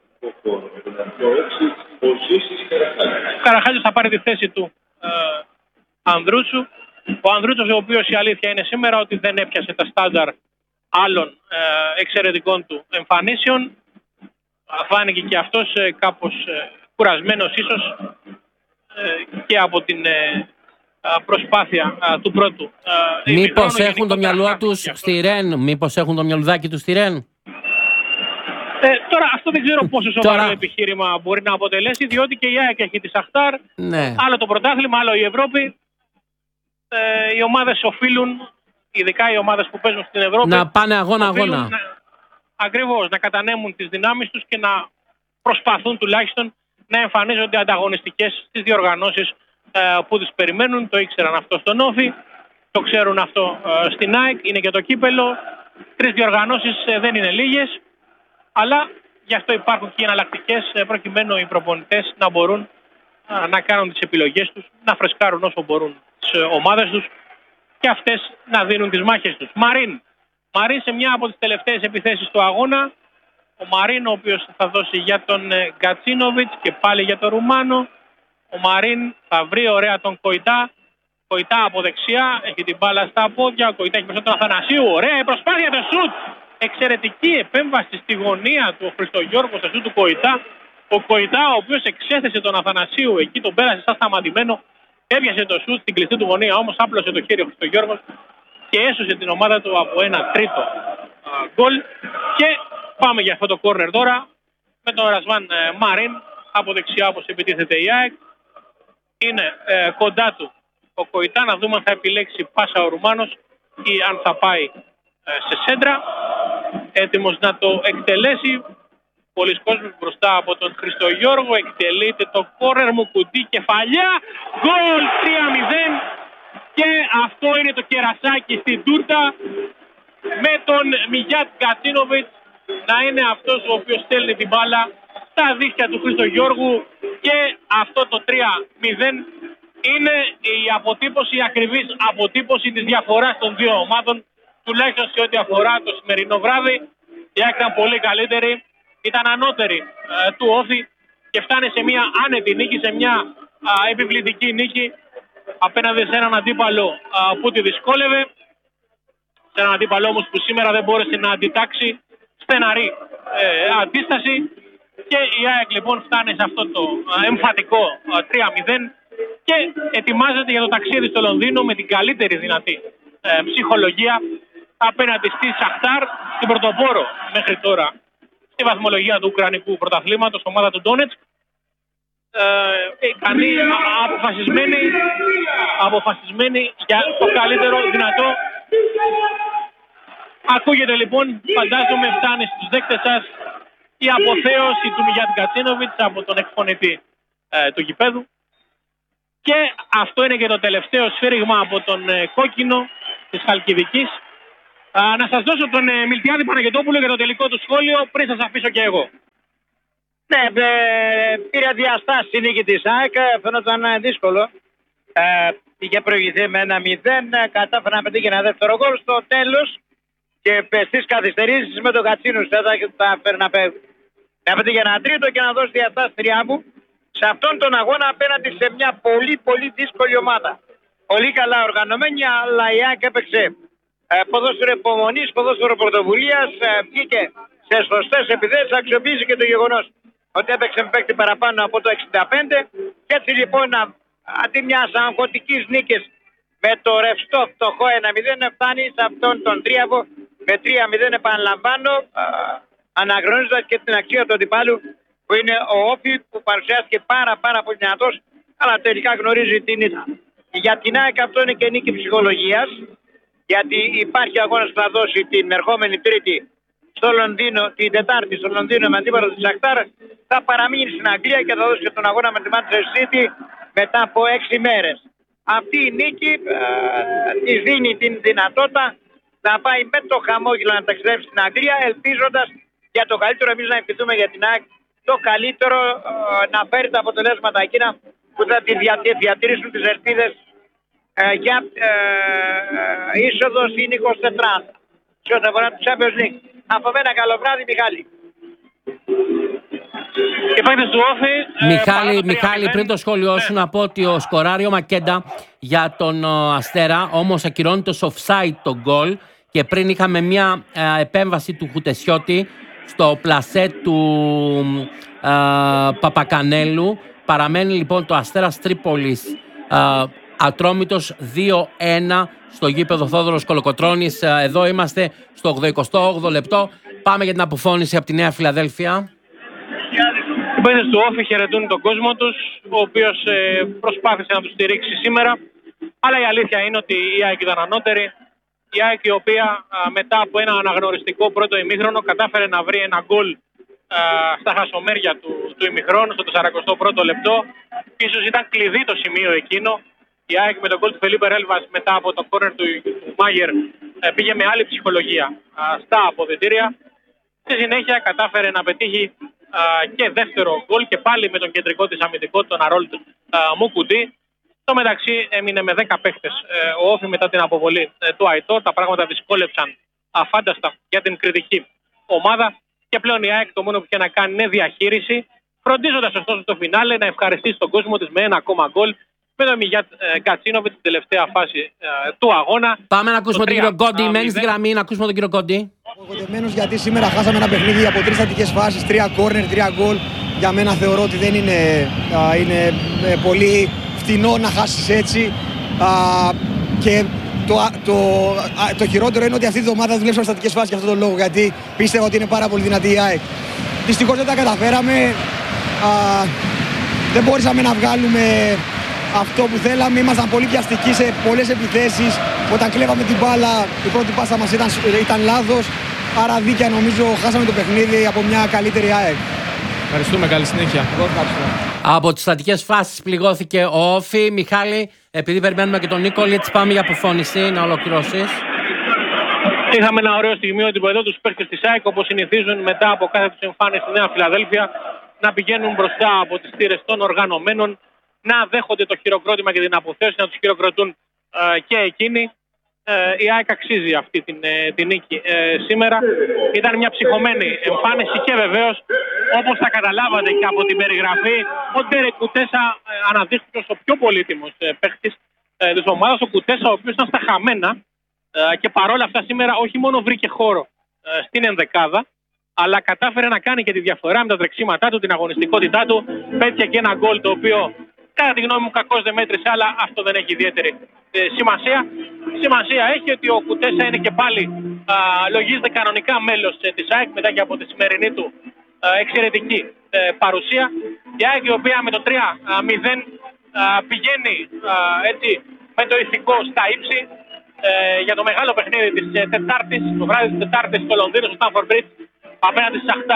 Ο Καραχάλιος θα πάρει τη θέση του Ανδρούτσου. Ο Ανδρούτσος, ο οποίος η αλήθεια είναι σήμερα ότι δεν έπιασε τα στάνταρ άλλων εξαιρετικών του εμφανίσεων. Φάνηκε και αυτός κάπως κουρασμένος ίσως και από την προσπάθεια του πρώτου. Μήπως έχουν το μυαλό τους στη Ρεν, μήπως έχουν το μυαλουδάκι τους στη Ρεν. Τώρα αυτό δεν ξέρω πόσο σοβαρό επιχείρημα μπορεί να αποτελέσει, διότι και η ΑΕΚ έχει τη Σαχτάρ, άλλο το πρωτάθλημα, άλλο η Ευρώπη. Οι ομάδες οφείλουν, ειδικά οι ομάδες που παίζουν στην Ευρώπη, να πάνε αγώνα-αγώνα. Ακριβώς, να κατανέμουν τις δυνάμεις τους και να προσπαθούν τουλάχιστον να εμφανίζονται ανταγωνιστικές στις διοργανώσεις που τις περιμένουν. Το ήξεραν αυτό στον Όφη, το ξέρουν αυτό στην ΑΕΚ, είναι και το κύπελο. 3 διοργανώσεις δεν είναι λίγες, αλλά γι' αυτό υπάρχουν και εναλλακτικές προκειμένου οι προπονητές να μπορούν να κάνουν τις επιλογές τους, να φρεσκάρουν όσο μπορούν τις ομάδες τους και αυτές να δίνουν τις μάχες τους. Μαρίν σε μια από τις τελευταίες επιθέσεις του αγώνα. Ο Μαρίν, ο οποίος θα δώσει για τον Γκατσίνοβιτς και πάλι για τον Ρουμάνο. Ο Μαρίν θα βρει ωραία τον Κοϊτά. Κοϊτά από δεξιά, έχει την μπάλα στα πόδια. Ο Κοϊτά έχει μέσα τον Αθανασίου. Ωραία η προσπάθεια, το σουτ. Εξαιρετική επέμβαση στη γωνία του Χριστογιώργου στο σουτ του Κοϊτά. Ο Κοϊτά, ο οποίος εξέθεσε τον Αθανασίου εκεί, τον πέρασε σαν σταματημένο. Έπιασε το σουτ στην κλειστή του γωνία, όμως άπλωσε το χέρι ο Χριστογιώργος και έσωσε την ομάδα του από ένα τρίτο γκολ. Και πάμε για αυτό το κόρνερ τώρα με τον Ρασβάν Μαρίν από δεξιά, όπως επιτίθεται η ΑΕΚ. Είναι κοντά του ο Κοϊτά, να δούμε αν θα επιλέξει πάσα ο Ρουμάνος ή αν θα πάει σε σέντρα. Έτοιμος να το εκτελέσει. Πολλοί κόσμοι μπροστά από τον Χριστογιώργο. Εκτελείται το κόρνερ, μου κουντί, κεφαλιά. Γκολ 3-0. Και αυτό είναι το κερασάκι στην τούρτα, με τον Μιγιάτ Γκατσίνοβιτς να είναι αυτός ο οποίος στέλνει την μπάλα στα δίχτυα του Χριστογιώργου. Και αυτό το 3-0 είναι η αποτύπωση, η ακριβής αποτύπωση της διαφοράς των δύο ομάδων, τουλάχιστον σε ό,τι αφορά το σημερινό βράδυ. Η ΑΕΚ ήταν πολύ καλύτερη, ήταν ανώτερη του Όφη και φτάνει σε μια άνετη νίκη, σε μια επιβλητική νίκη απέναντι σε έναν αντίπαλο που τη δυσκόλευε, σε έναν αντίπαλο όμως που σήμερα δεν μπόρεσε να αντιτάξει στεναρή αντίσταση. Και η ΑΕΚ λοιπόν φτάνει σε αυτό το εμφατικό 3-0 και ετοιμάζεται για το ταξίδι στο Λονδίνο με την καλύτερη δυνατή ψυχολογία απέναντι στη Σαχτάρ, την πρωτοπόρο μέχρι τώρα στη βαθμολογία του Ουκρανικού πρωταθλήματος, ομάδα του Ντόνετσκ. Ικανή, αποφασισμένη για το καλύτερο δυνατό. Ακούγεται λοιπόν, φαντάζομαι φτάνει στους δέκτες σας η αποθέωση του Μιγιάτ Γκατσίνοβιτς από τον εκφωνητή του γηπέδου. Και αυτό είναι και το τελευταίο σφύριγμα από τον κόκκινο της Χαλκιδικής. Να σας δώσω τον Μιλτιάδη Παναγιωτόπουλο για το τελικό του σχόλιο πριν σας αφήσω και εγώ. Ναι, πήρε διαστάσεις η νίκη της ΑΕΚ, φαινόταν δύσκολο. Είχε προηγηθεί με 1-0, κατάφερε να πετύχει ένα δεύτερο γκολ στο τέλος και στις καθυστερήσεις με τον Κατσίνους θα έφερε να πετύχει ένα τρίτο και να δώσει διαστάσεις τριάμβου σε αυτόν τον αγώνα απέναντι σε μια πολύ δύσκολη ομάδα. Πολύ καλά οργανωμένη, αλλά η ΑΕΚ έπαιξε ποδόσφαιρο υπομονής, ποδόσφαιρο πρωτοβουλίας, βγήκε σε σωστές επιθέσεις, αξιοποίησε και το γεγονός ότι έπαιξε με παίκτη παραπάνω από το 65 και έτσι λοιπόν αντί μιας αγχωτικής νίκης με το ρευστό φτωχό 1-0 φτάνει σε αυτόν τον τρίαβο με 3-0 επαναλαμβάνω, αναγνωρίζοντας και την αξία του αντιπάλου που είναι ο Όφη που παρουσιάστηκε πάρα πολύ δυνατός, αλλά τελικά γνωρίζει την ήττα. Για την ΑΕΚ αυτό είναι και νίκη ψυχολογίας, γιατί υπάρχει αγώνας που θα δώσει την ερχόμενη Τρίτη στο Λονδίνο, την Τετάρτη στο Λονδίνο με αντίπαλο τη Σαχτάρ, θα παραμείνει στην Αγγλία και θα δώσει και τον αγώνα με τη Manchester City μετά από 6 μέρες. Αυτή η νίκη της δίνει την δυνατότητα να πάει με το χαμόγελο να ταξιδέψει στην Αγγλία, ελπίζοντας για το καλύτερο. Εμείς να ευχηθούμε για την ΑΕΚ το καλύτερο, να φέρει τα αποτελέσματα εκείνα που θα τη διατηρήσουν τις ελπίδες για είσοδο στην 24 σε ό,τι αφορά του Champions League. Από μένα καλό βράδυ, Μιχάλη. Μιχάλη, πριν το σχόλιο σου να πω ότι ο Σκοράριο Μακέντα για τον Αστέρα όμως ακυρώνει το offside το γκολ και πριν είχαμε μια επέμβαση του Χουτεσιώτη στο πλασέ του Παπακανέλου. Παραμένει λοιπόν το Αστέρας Τρίπολης ατρόμητος 2-1 στο γήπεδο Θόδωρος Κολοκοτρώνης. Εδώ είμαστε στο 88ο λεπτό. Πάμε για την αποφώνηση από τη Νέα Φιλαδέλφια. Οι παίκτες του Όφη χαιρετούν τον κόσμο τους, ο οποίος προσπάθησε να τους στηρίξει σήμερα. Αλλά η αλήθεια είναι ότι η ΑΕΚ ήταν ανώτερη. Η ΑΕΚ η οποία μετά από ένα αναγνωριστικό πρώτο ημίχρονο κατάφερε να βρει ένα γκολ στα χασομέρια του ημιχρόνου στο 41ο λεπτό. Ίσως ήταν κλειδί το σημείο εκείνο. Η ΑΕΚ με τον γκολ του Φελίπε Ρέλβας μετά από το κόρνερ του Μάγερ πήγε με άλλη ψυχολογία στα αποδυτήρια. Στη συνέχεια κατάφερε να πετύχει και δεύτερο γκολ και πάλι με τον κεντρικό της αμυντικό, τον Αρόλτ Μουκουντή. Στο μεταξύ έμεινε με 10 παίχτες ο Όφη μετά την αποβολή του Αϊτόρ. Τα πράγματα δυσκόλεψαν αφάνταστα για την κριτική ομάδα και πλέον η ΑΕΚ το μόνο που είχε να κάνει είναι διαχείριση, φροντίζοντας ωστόσο στο φινάλε να ευχαριστήσει τον κόσμο της με ένα ακόμα γκολ με τον Μιγιάτ Γκατσίνοβιτς στην τελευταία φάση του αγώνα. Πάμε να ακούσουμε τον κύριο Κόντι. Μένει στη γραμμή να ακούσουμε τον κύριο Κόντι. Απογοητευμένος γιατί σήμερα χάσαμε ένα παιχνίδι από 3 στατικές φάσεις, 3 κόρνερ, 3 γκολ. Για μένα θεωρώ ότι δεν είναι πολύ φτηνό να χάσεις έτσι. Και το χειρότερο είναι ότι αυτή τη εβδομάδα δουλέψαμε στατικές φάσεις για αυτόν τον λόγο, γιατί πίστευα ότι είναι πάρα πολύ δυνατή η ΑΕΚ. Δυστυχώς δεν τα καταφέραμε. Δεν μπορούσαμε να βγάλουμε αυτό που θέλαμε. Ήμασταν πολύ πιαστικοί σε πολλές επιθέσεις. Όταν κλέβαμε την μπάλα, η πρώτη πάσα μας ήταν λάθος. Άρα δίκαια νομίζω χάσαμε το παιχνίδι από μια καλύτερη ΑΕΚ. Ευχαριστούμε, καλή συνέχεια. Από τις στατικές φάσεις πληγώθηκε ο Όφη. Μιχάλη, επειδή περιμένουμε και τον Νίκολιτς, πάμε για αποφώνηση να ολοκληρώσεις. Είχαμε ένα ωραίο στιγμιότυπο εδώ τους παίκτες της ΑΕΚ, όπως συνηθίζουν μετά από κάθε τους εμφάνιση στη Νέα Φιλαδέλφια, να πηγαίνουν μπροστά από τις θύρες των οργανωμένων, να δέχονται το χειροκρότημα και την αποθέωση, να τους χειροκροτούν και εκείνοι. Η ΑΕΚ αξίζει αυτή την νίκη σήμερα. Ήταν μια ψυχωμένη εμφάνιση και βεβαίως, όπως θα καταλάβατε και από την περιγραφή, ο Ντέρεκ Κουτέσα αναδείχθηκε ως ο πιο πολύτιμος παίκτης της ομάδας. Ο Κουτέσα, ο οποίος ήταν στα χαμένα και παρόλα αυτά σήμερα όχι μόνο βρήκε χώρο στην ενδεκάδα, αλλά κατάφερε να κάνει και τη διαφορά με τα τρεξίματά του, την αγωνιστικότητά του. Πέτυχε και ένα γκολ το οποίο κατά τη γνώμη μου κακώς δεν μέτρησε, αλλά αυτό δεν έχει ιδιαίτερη σημασία. Σημασία έχει ότι ο Κουτέσα είναι και πάλι λογίζεται κανονικά μέλος της ΑΕΚ μετά και από τη σημερινή του εξαιρετική παρουσία. Η ΑΕΚ η οποία με το 3-0 πηγαίνει έτσι με το ηθικό στα ύψη για το μεγάλο παιχνίδι της Τετάρτης, το βράδυ της Τετάρτης στο Λονδίνο, στο Στάνφορντ Μπριτζ, απέναντι στη Σαχτάρ.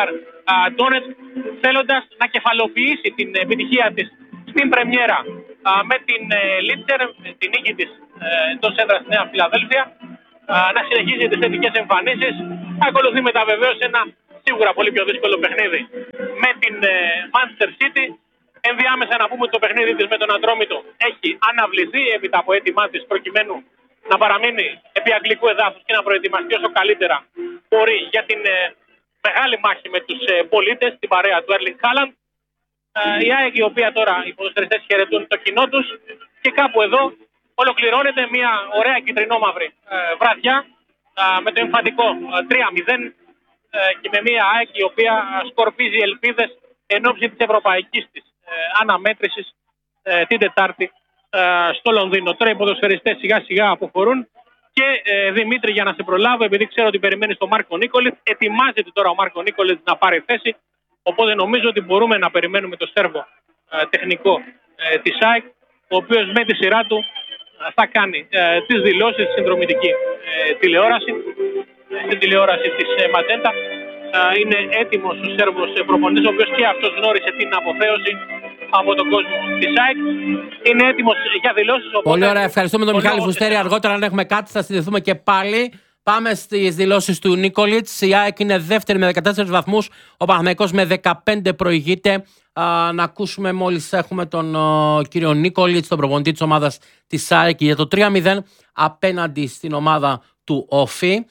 Ντόνετσκ, θέλοντας να κεφαλοποιήσει την επιτυχία της στην πρεμιέρα με την Λίτσερ, την νίκη της εντός έδρας στη Νέα Φιλαδέλφια, να συνεχίζει τις θετικές εμφανίσεις. Ακολουθεί μετά βεβαίως ένα σίγουρα πολύ πιο δύσκολο παιχνίδι με την Manchester City. Ενδιάμεσα να πούμε ότι το παιχνίδι της με τον Ατρόμητο έχει αναβληθεί έπειτα από έτοιμά της προκειμένου να παραμείνει επί αγγλικού εδάφους και να προετοιμαστεί όσο καλύτερα μπορεί για την μεγάλη μάχη με τους πολίτες, την παρέα του Erling Haaland. Η ΑΕΚ, η οποία τώρα οι ποδοσφαιριστές χαιρετούν το κοινό τους, και κάπου εδώ ολοκληρώνεται μια ωραία κυτρινόμαυρη βραδιά με το εμφαντικό 3-0 και με μια ΑΕΚ η οποία σκορπίζει ελπίδες εν ώψη της ευρωπαϊκής της αναμέτρησης την Τετάρτη στο Λονδίνο. Τώρα οι ποδοσφαιριστές σιγά σιγά αποχωρούν και Δημήτρη, για να σε προλάβω, επειδή ξέρω ότι περιμένεις τον Μάρκο Νίκολιτς, ετοιμάζεται τώρα ο Μάρκο Νίκολιτς να πάρει θέση, οπότε νομίζω ότι μπορούμε να περιμένουμε το Σέρβο τεχνικό της ΑΕΚ, ο οποίος με τη σειρά του θα κάνει τις δηλώσεις στη συνδρομητική τηλεόραση, στην τηλεόραση της Ματζέντα. Είναι έτοιμος ο Σέρβος προπονητής, ο οποίος και αυτός γνώρισε την αποθέωση από τον κόσμο της ΑΕΚ. Είναι έτοιμος για δηλώσεις. Πολύ ωραία, ευχαριστούμε τον Μιχάλη Φουστέρη. Αργότερα, αν έχουμε κάτι, θα συνδεθούμε και πάλι. Πάμε στις δηλώσεις του Νίκολιτς. Η ΑΕΚ είναι δεύτερη με 14 βαθμούς. Ο Παναθηναϊκός με 15 προηγείται. Να ακούσουμε μόλις έχουμε τον κύριο Νίκολιτς, τον προπονητή της ομάδας της ΑΕΚ, για το 3-0 απέναντι στην ομάδα του Όφη.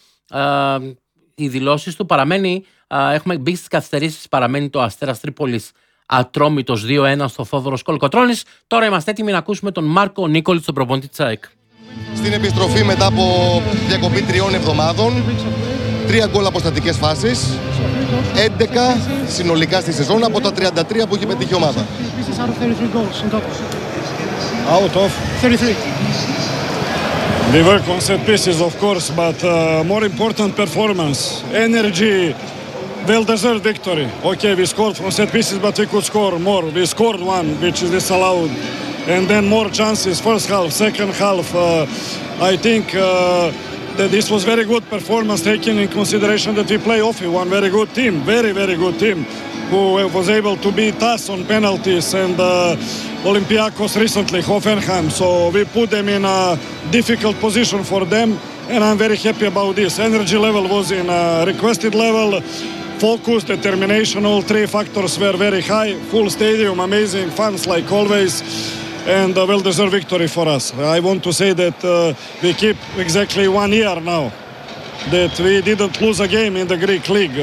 Οι δηλώσεις του παραμένει, έχουμε μπει στις καθυστερήσεις, παραμένει το Αστέρας Τρίπολης Ατρόμητος 2-1 στο Θόδωρος Κολοκοτρώνης. Τώρα είμαστε έτοιμοι να ακούσουμε τον Μάρκο Νίκολιτς, τον προπονητή της ΑΕΚ. Στην επιστροφή μετά από διακοπή 3 εβδομάδων, 3 γκολ από στατικές φάσεις, 11 συνολικά στη σεζόν από τα 33 που έχει πετύχει η ομάδα. Out of 33. We work on set pieces, of course, but more important performance, energy, well-deserved victory. Okay, we scored from set pieces, but we could score more. We scored one, which is disallowed, and then more chances. First half, second half. I think that this was very good performance, taking in consideration that we play Offi, one very good team, very, very good team, who was able to beat us on penalties, and Olympiacos recently, Hoffenheim. So we put them in a difficult position for them, and I'm very happy about this. Energy level was in a requested level. Focus, determination, all 3 factors were very high. Full stadium, amazing fans like always, and a well-deserved victory for us. I want to say that we keep exactly 1 year now that we didn't lose a game in the Greek league.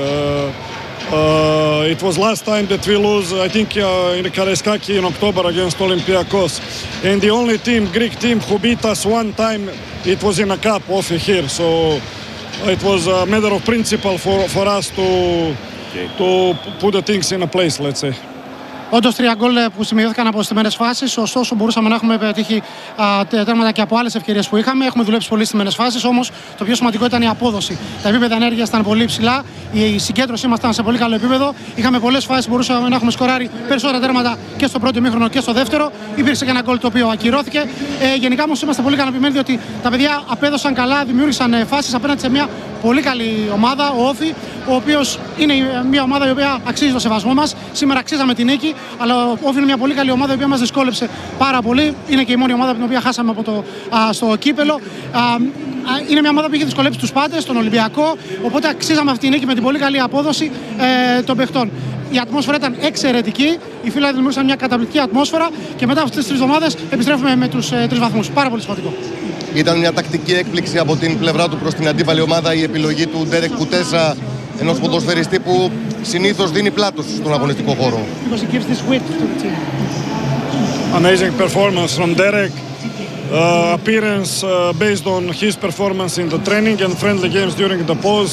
It was last time that we lose, I think, in Karaiskaki in October against Olympiacos. And the only team, Greek team, who beat us one time, it was in a cup off here. So it was a matter of principle for us to put the things in a place, let's say. Όντως 3 γκολ που σημειώθηκαν από στιμένες φάσεις, ωστόσο μπορούσαμε να έχουμε πετύχει τέρματα και από άλλες ευκαιρίες που είχαμε. Έχουμε δουλέψει πολύ στιμένες φάσεις, όμως το πιο σημαντικό ήταν η απόδοση. Τα επίπεδα ενέργειας ήταν πολύ ψηλά, η συγκέντρωσή μας ήταν σε πολύ καλό επίπεδο. Είχαμε πολλές φάσεις, μπορούσαμε να έχουμε σκοράρει περισσότερα τέρματα και στο πρώτο ημίχρονο και στο δεύτερο. Υπήρξε και ένα γκολ το οποίο ακυρώθηκε. Γενικά όμως είμαστε πολύ ικανοποιημένοι διότι τα παιδιά απέδωσαν καλά, δημιούργησαν φάσεις απέναντι σε μια πολύ καλή ομάδα, ο Όφη, ο οποίος είναι μια ομάδα η οποία αξίζει το σεβασμό μας. Σήμερα αξίζαμε την νίκη, αλλά ο Όφη είναι μια πολύ καλή ομάδα η οποία μας δυσκόλεψε πάρα πολύ. Είναι και η μόνη ομάδα την οποία χάσαμε στο κύπελο. Είναι μια ομάδα που είχε δυσκολέψει τους πάντες, τον Ολυμπιακό, οπότε αξίζαμε αυτή τη νίκη με την πολύ καλή απόδοση των παιχτών. Η ατμόσφαιρα ήταν εξαιρετική, οι φίλοι δημιούργησαν μια καταπληκτική ατμόσφαιρα και μετά από αυτές τις 3 εβδομάδες επιστρέφουμε με τους 3 βαθμούς. Πάρα πολύ σημαντικό. Ήταν μια τακτική έκπληξη από την πλευρά του προς την αντίπαλη ομάδα η επιλογή του Ντέρεκ Κουτέσα, ενός ποδοσφαιριστή που συνήθως δίνει πλάτος στον αγωνιστικό χώρο. Amazing performance from Derek. Appearance based on his performance in the training and friendly games during the pause.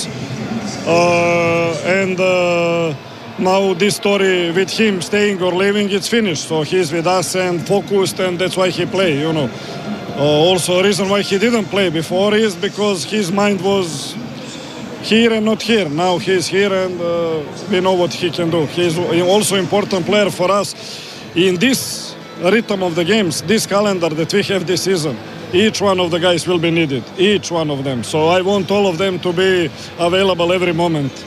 Now this story with him staying or leaving, it's finished. So he's with us and focused, and that's why he play, you know. Also a reason why he didn't play before is because his mind was here and not here. Now he's here and we know what he can do. He's also important player for us in this rhythm of the games, this calendar that we have this season. Each one of the guys will be needed, each one of them. So I want all of them to be available every moment.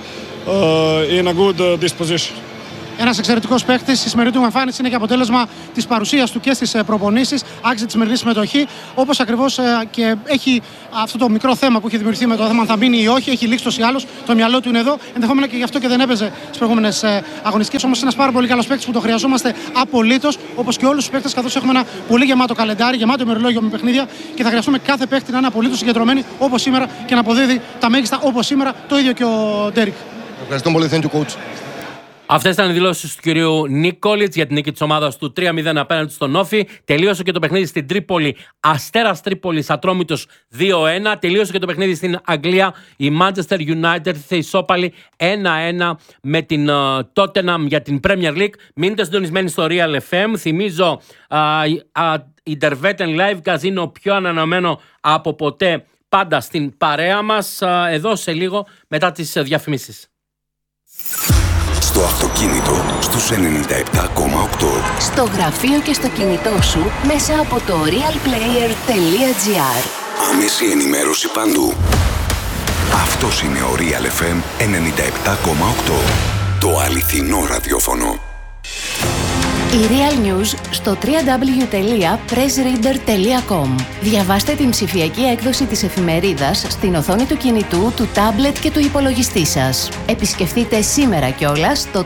in a good disposition. Ένας εξαιρετικός παίκτης. Η σημερινή του εμφάνιση είναι και αποτέλεσμα της παρουσίας του και στις προπονήσεις. Άξιζε τη σημερινή συμμετοχή. Όπως ακριβώς και έχει αυτό το μικρό θέμα που έχει δημιουργηθεί με το θέμα αν θα μείνει ή όχι. Έχει λήξει τόσο ή άλλως. Το μυαλό του είναι εδώ. Ενδεχόμενα και γι' αυτό και δεν έπαιζε στις προηγούμενες αγωνιστικές. Όμως είναι ένας πάρα πολύ καλός παίκτης που το χρειαζόμαστε απολύτως. Όπως και όλους τους παίκτες, καθώς έχουμε ένα πολύ γεμάτο καλεντάρι, γεμάτο ημερολόγιο με παιχνίδια και θα χρειαστούμε κάθε παίκτη να είναι απολύτως συγκεντρωμένοι όπως σήμερα και να αποδίδει τα μέγιστα όπως σήμερα. Το ίδιο και ο Ντέρικ. Ευχαριστώ πολύ. Thank you, coach. Αυτές ήταν οι δηλώσεις του κυρίου Νίκολιτς για την νίκη της ομάδας του 3-0 απέναντι στον Όφη. Τελείωσε και το παιχνίδι στην Τρίπολη. Αστέρας Τρίπολης Ατρόμητος 2-1. Τελείωσε και το παιχνίδι στην Αγγλία. Η Manchester United ήρθε ισόπαλη 1-1 με την Tottenham για την Premier League. Μείνετε συντονισμένοι στο Real FM. Θυμίζω Intervetten Live Casino, πιο ανανεωμένο από ποτέ, πάντα στην παρέα μας. Εδώ σε λίγο μετά τις διαφημίσεις. Στο αυτοκίνητο στους 97,8. Στο γραφείο και στο κινητό σου μέσα από το realplayer.gr. Άμεση ενημέρωση παντού. Αυτός είναι ο Real FM 97,8. Το αληθινό ραδιόφωνο. Η Real News στο www.pressreader.com. Διαβάστε την ψηφιακή έκδοση της εφημερίδας στην οθόνη του κινητού, του τάμπλετ και του υπολογιστή σας. Επισκεφτείτε σήμερα κιόλας το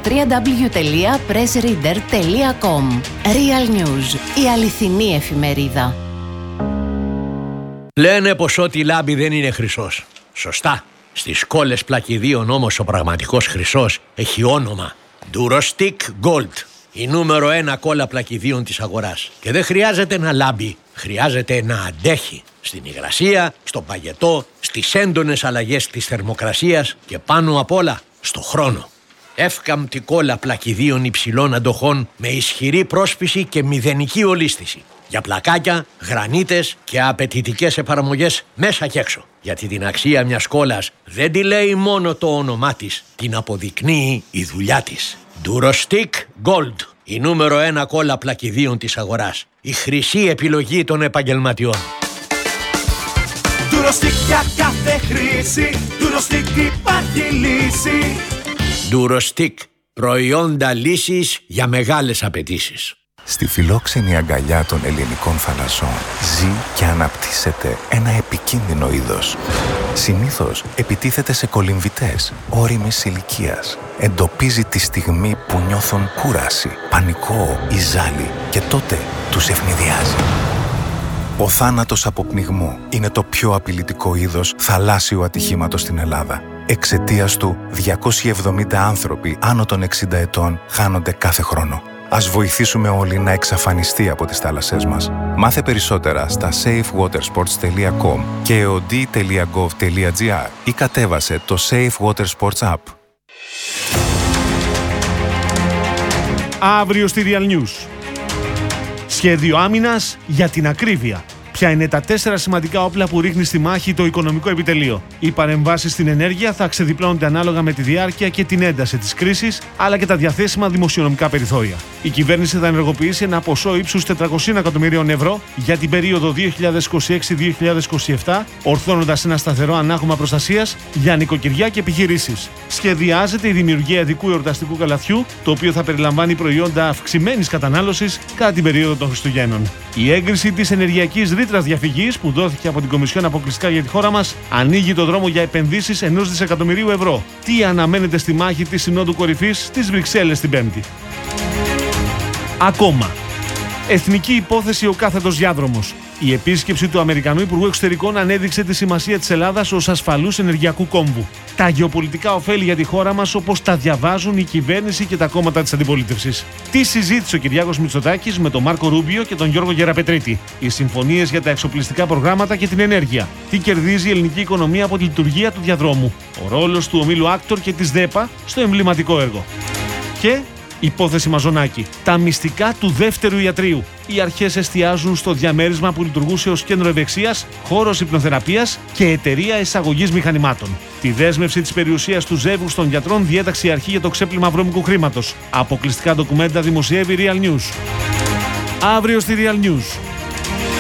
www.pressreader.com. Real News, η αληθινή εφημερίδα. Λένε πως ό,τι λάμπει δεν είναι χρυσός. Σωστά. Στις κόλλες πλακιδίων όμως ο πραγματικός χρυσός έχει όνομα. Durostick Gold. Η νούμερο 1 κόλλα πλακιδίων της αγοράς. Και δεν χρειάζεται να λάμπει, χρειάζεται να αντέχει. Στην υγρασία, στο παγετό, στις έντονες αλλαγές της θερμοκρασίας και πάνω απ' όλα στο χρόνο. Εύκαμπτη κόλλα πλακιδίων υψηλών αντοχών με ισχυρή πρόσφυση και μηδενική ολίσθηση. Για πλακάκια, γρανίτες και απαιτητικές εφαρμογές μέσα και έξω. Γιατί την αξία μιας κόλλας δεν τη λέει μόνο το όνομά της, την αποδεικνύει η δουλειά της. Durostick Gold, η νούμερο 1 κόλλα πλακιδίων της αγοράς. Η χρυσή επιλογή των επαγγελματιών. Durostick για κάθε χρήση, Durostick υπάρχει λύση. Durostick, προϊόντα λύσης για μεγάλες απαιτήσεις. Στη φιλόξενη αγκαλιά των ελληνικών θαλασσών ζει και αναπτύσσεται ένα επικίνδυνο είδος. Συνήθως επιτίθεται σε κολυμβητές όριμης ηλικίας. Εντοπίζει τη στιγμή που νιώθουν κούραση, πανικό ή ζάλι και τότε τους ευνηδιάζει. Ο θάνατος από πνιγμό είναι το πιο απειλητικό είδος θαλάσσιου ατυχήματος στην Ελλάδα. Εξαιτίας του, 270 άνθρωποι άνω των 60 ετών χάνονται κάθε χρόνο. Ας βοηθήσουμε όλοι να εξαφανιστεί από τις θάλασσές μας. Μάθε περισσότερα στα safewatersports.com και od.gov.gr ή κατέβασε το Safe Water Sports App. Αύριο στη Real News. Σχέδιο άμυνας για την ακρίβεια. Ποια είναι τα 4 σημαντικά όπλα που ρίχνει στη μάχη το οικονομικό επιτελείο. Οι παρεμβάσεις στην ενέργεια θα ξεδιπλώνονται ανάλογα με τη διάρκεια και την ένταση της κρίσης, αλλά και τα διαθέσιμα δημοσιονομικά περιθώρια. Η κυβέρνηση θα ενεργοποιήσει ένα ποσό ύψους 400 εκατομμυρίων ευρώ για την περίοδο 2026-2027, ορθώνοντας ένα σταθερό ανάγωμα προστασίας για νοικοκυριά και επιχειρήσεις. Σχεδιάζεται η δημιουργία ειδικού εορταστικού καλαθιού, το οποίο θα περιλαμβάνει προϊόντα αυξημένης κατανάλωσης κατά την περίοδο των Χριστουγέννων. Η έγκριση της ενεργειακής ρήτρας διαφυγής που δόθηκε από την Κομισιόν αποκλειστικά για τη χώρα μας ανοίγει το δρόμο για επενδύσεις 1 δισεκατομμυρίου ευρώ. Τι αναμένεται στη μάχη της Συνόδου Κορυφής στις Βρυξέλλες την Πέμπτη. Ακόμα. Εθνική υπόθεση ο κάθετος διάδρομος. Η επίσκεψη του Αμερικανού Υπουργού Εξωτερικών ανέδειξε τη σημασία της Ελλάδας ως ασφαλούς ενεργειακού κόμβου. Τα γεωπολιτικά ωφέλη για τη χώρα μας όπως τα διαβάζουν η κυβέρνηση και τα κόμματα της αντιπολίτευσης. Τι συζήτησε ο Κυριάκος Μητσοτάκης με τον Μάρκο Ρούμπιο και τον Γιώργο Γεραπετρίτη. Οι συμφωνίες για τα εξοπλιστικά προγράμματα και την ενέργεια. Τι κερδίζει η ελληνική οικονομία από τη λειτουργία του διαδρόμου. Ο ρόλος του ομίλου Άκτορ και της ΔΕΠΑ στο εμβληματικό έργο. Και υπόθεση Μαζονάκη. Τα μυστικά του δεύτερου ιατρείου. Οι αρχές εστιάζουν στο διαμέρισμα που λειτουργούσε ως κέντρο ευεξίας, χώρος υπνοθεραπείας και εταιρεία εισαγωγής μηχανημάτων. Τη δέσμευση της περιουσίας του ζεύγους των γιατρών διέταξε η αρχή για το ξέπλυμα βρώμικου χρήματος. Αποκλειστικά ντοκουμέντα δημοσιεύει Real News. Αύριο στη Real News.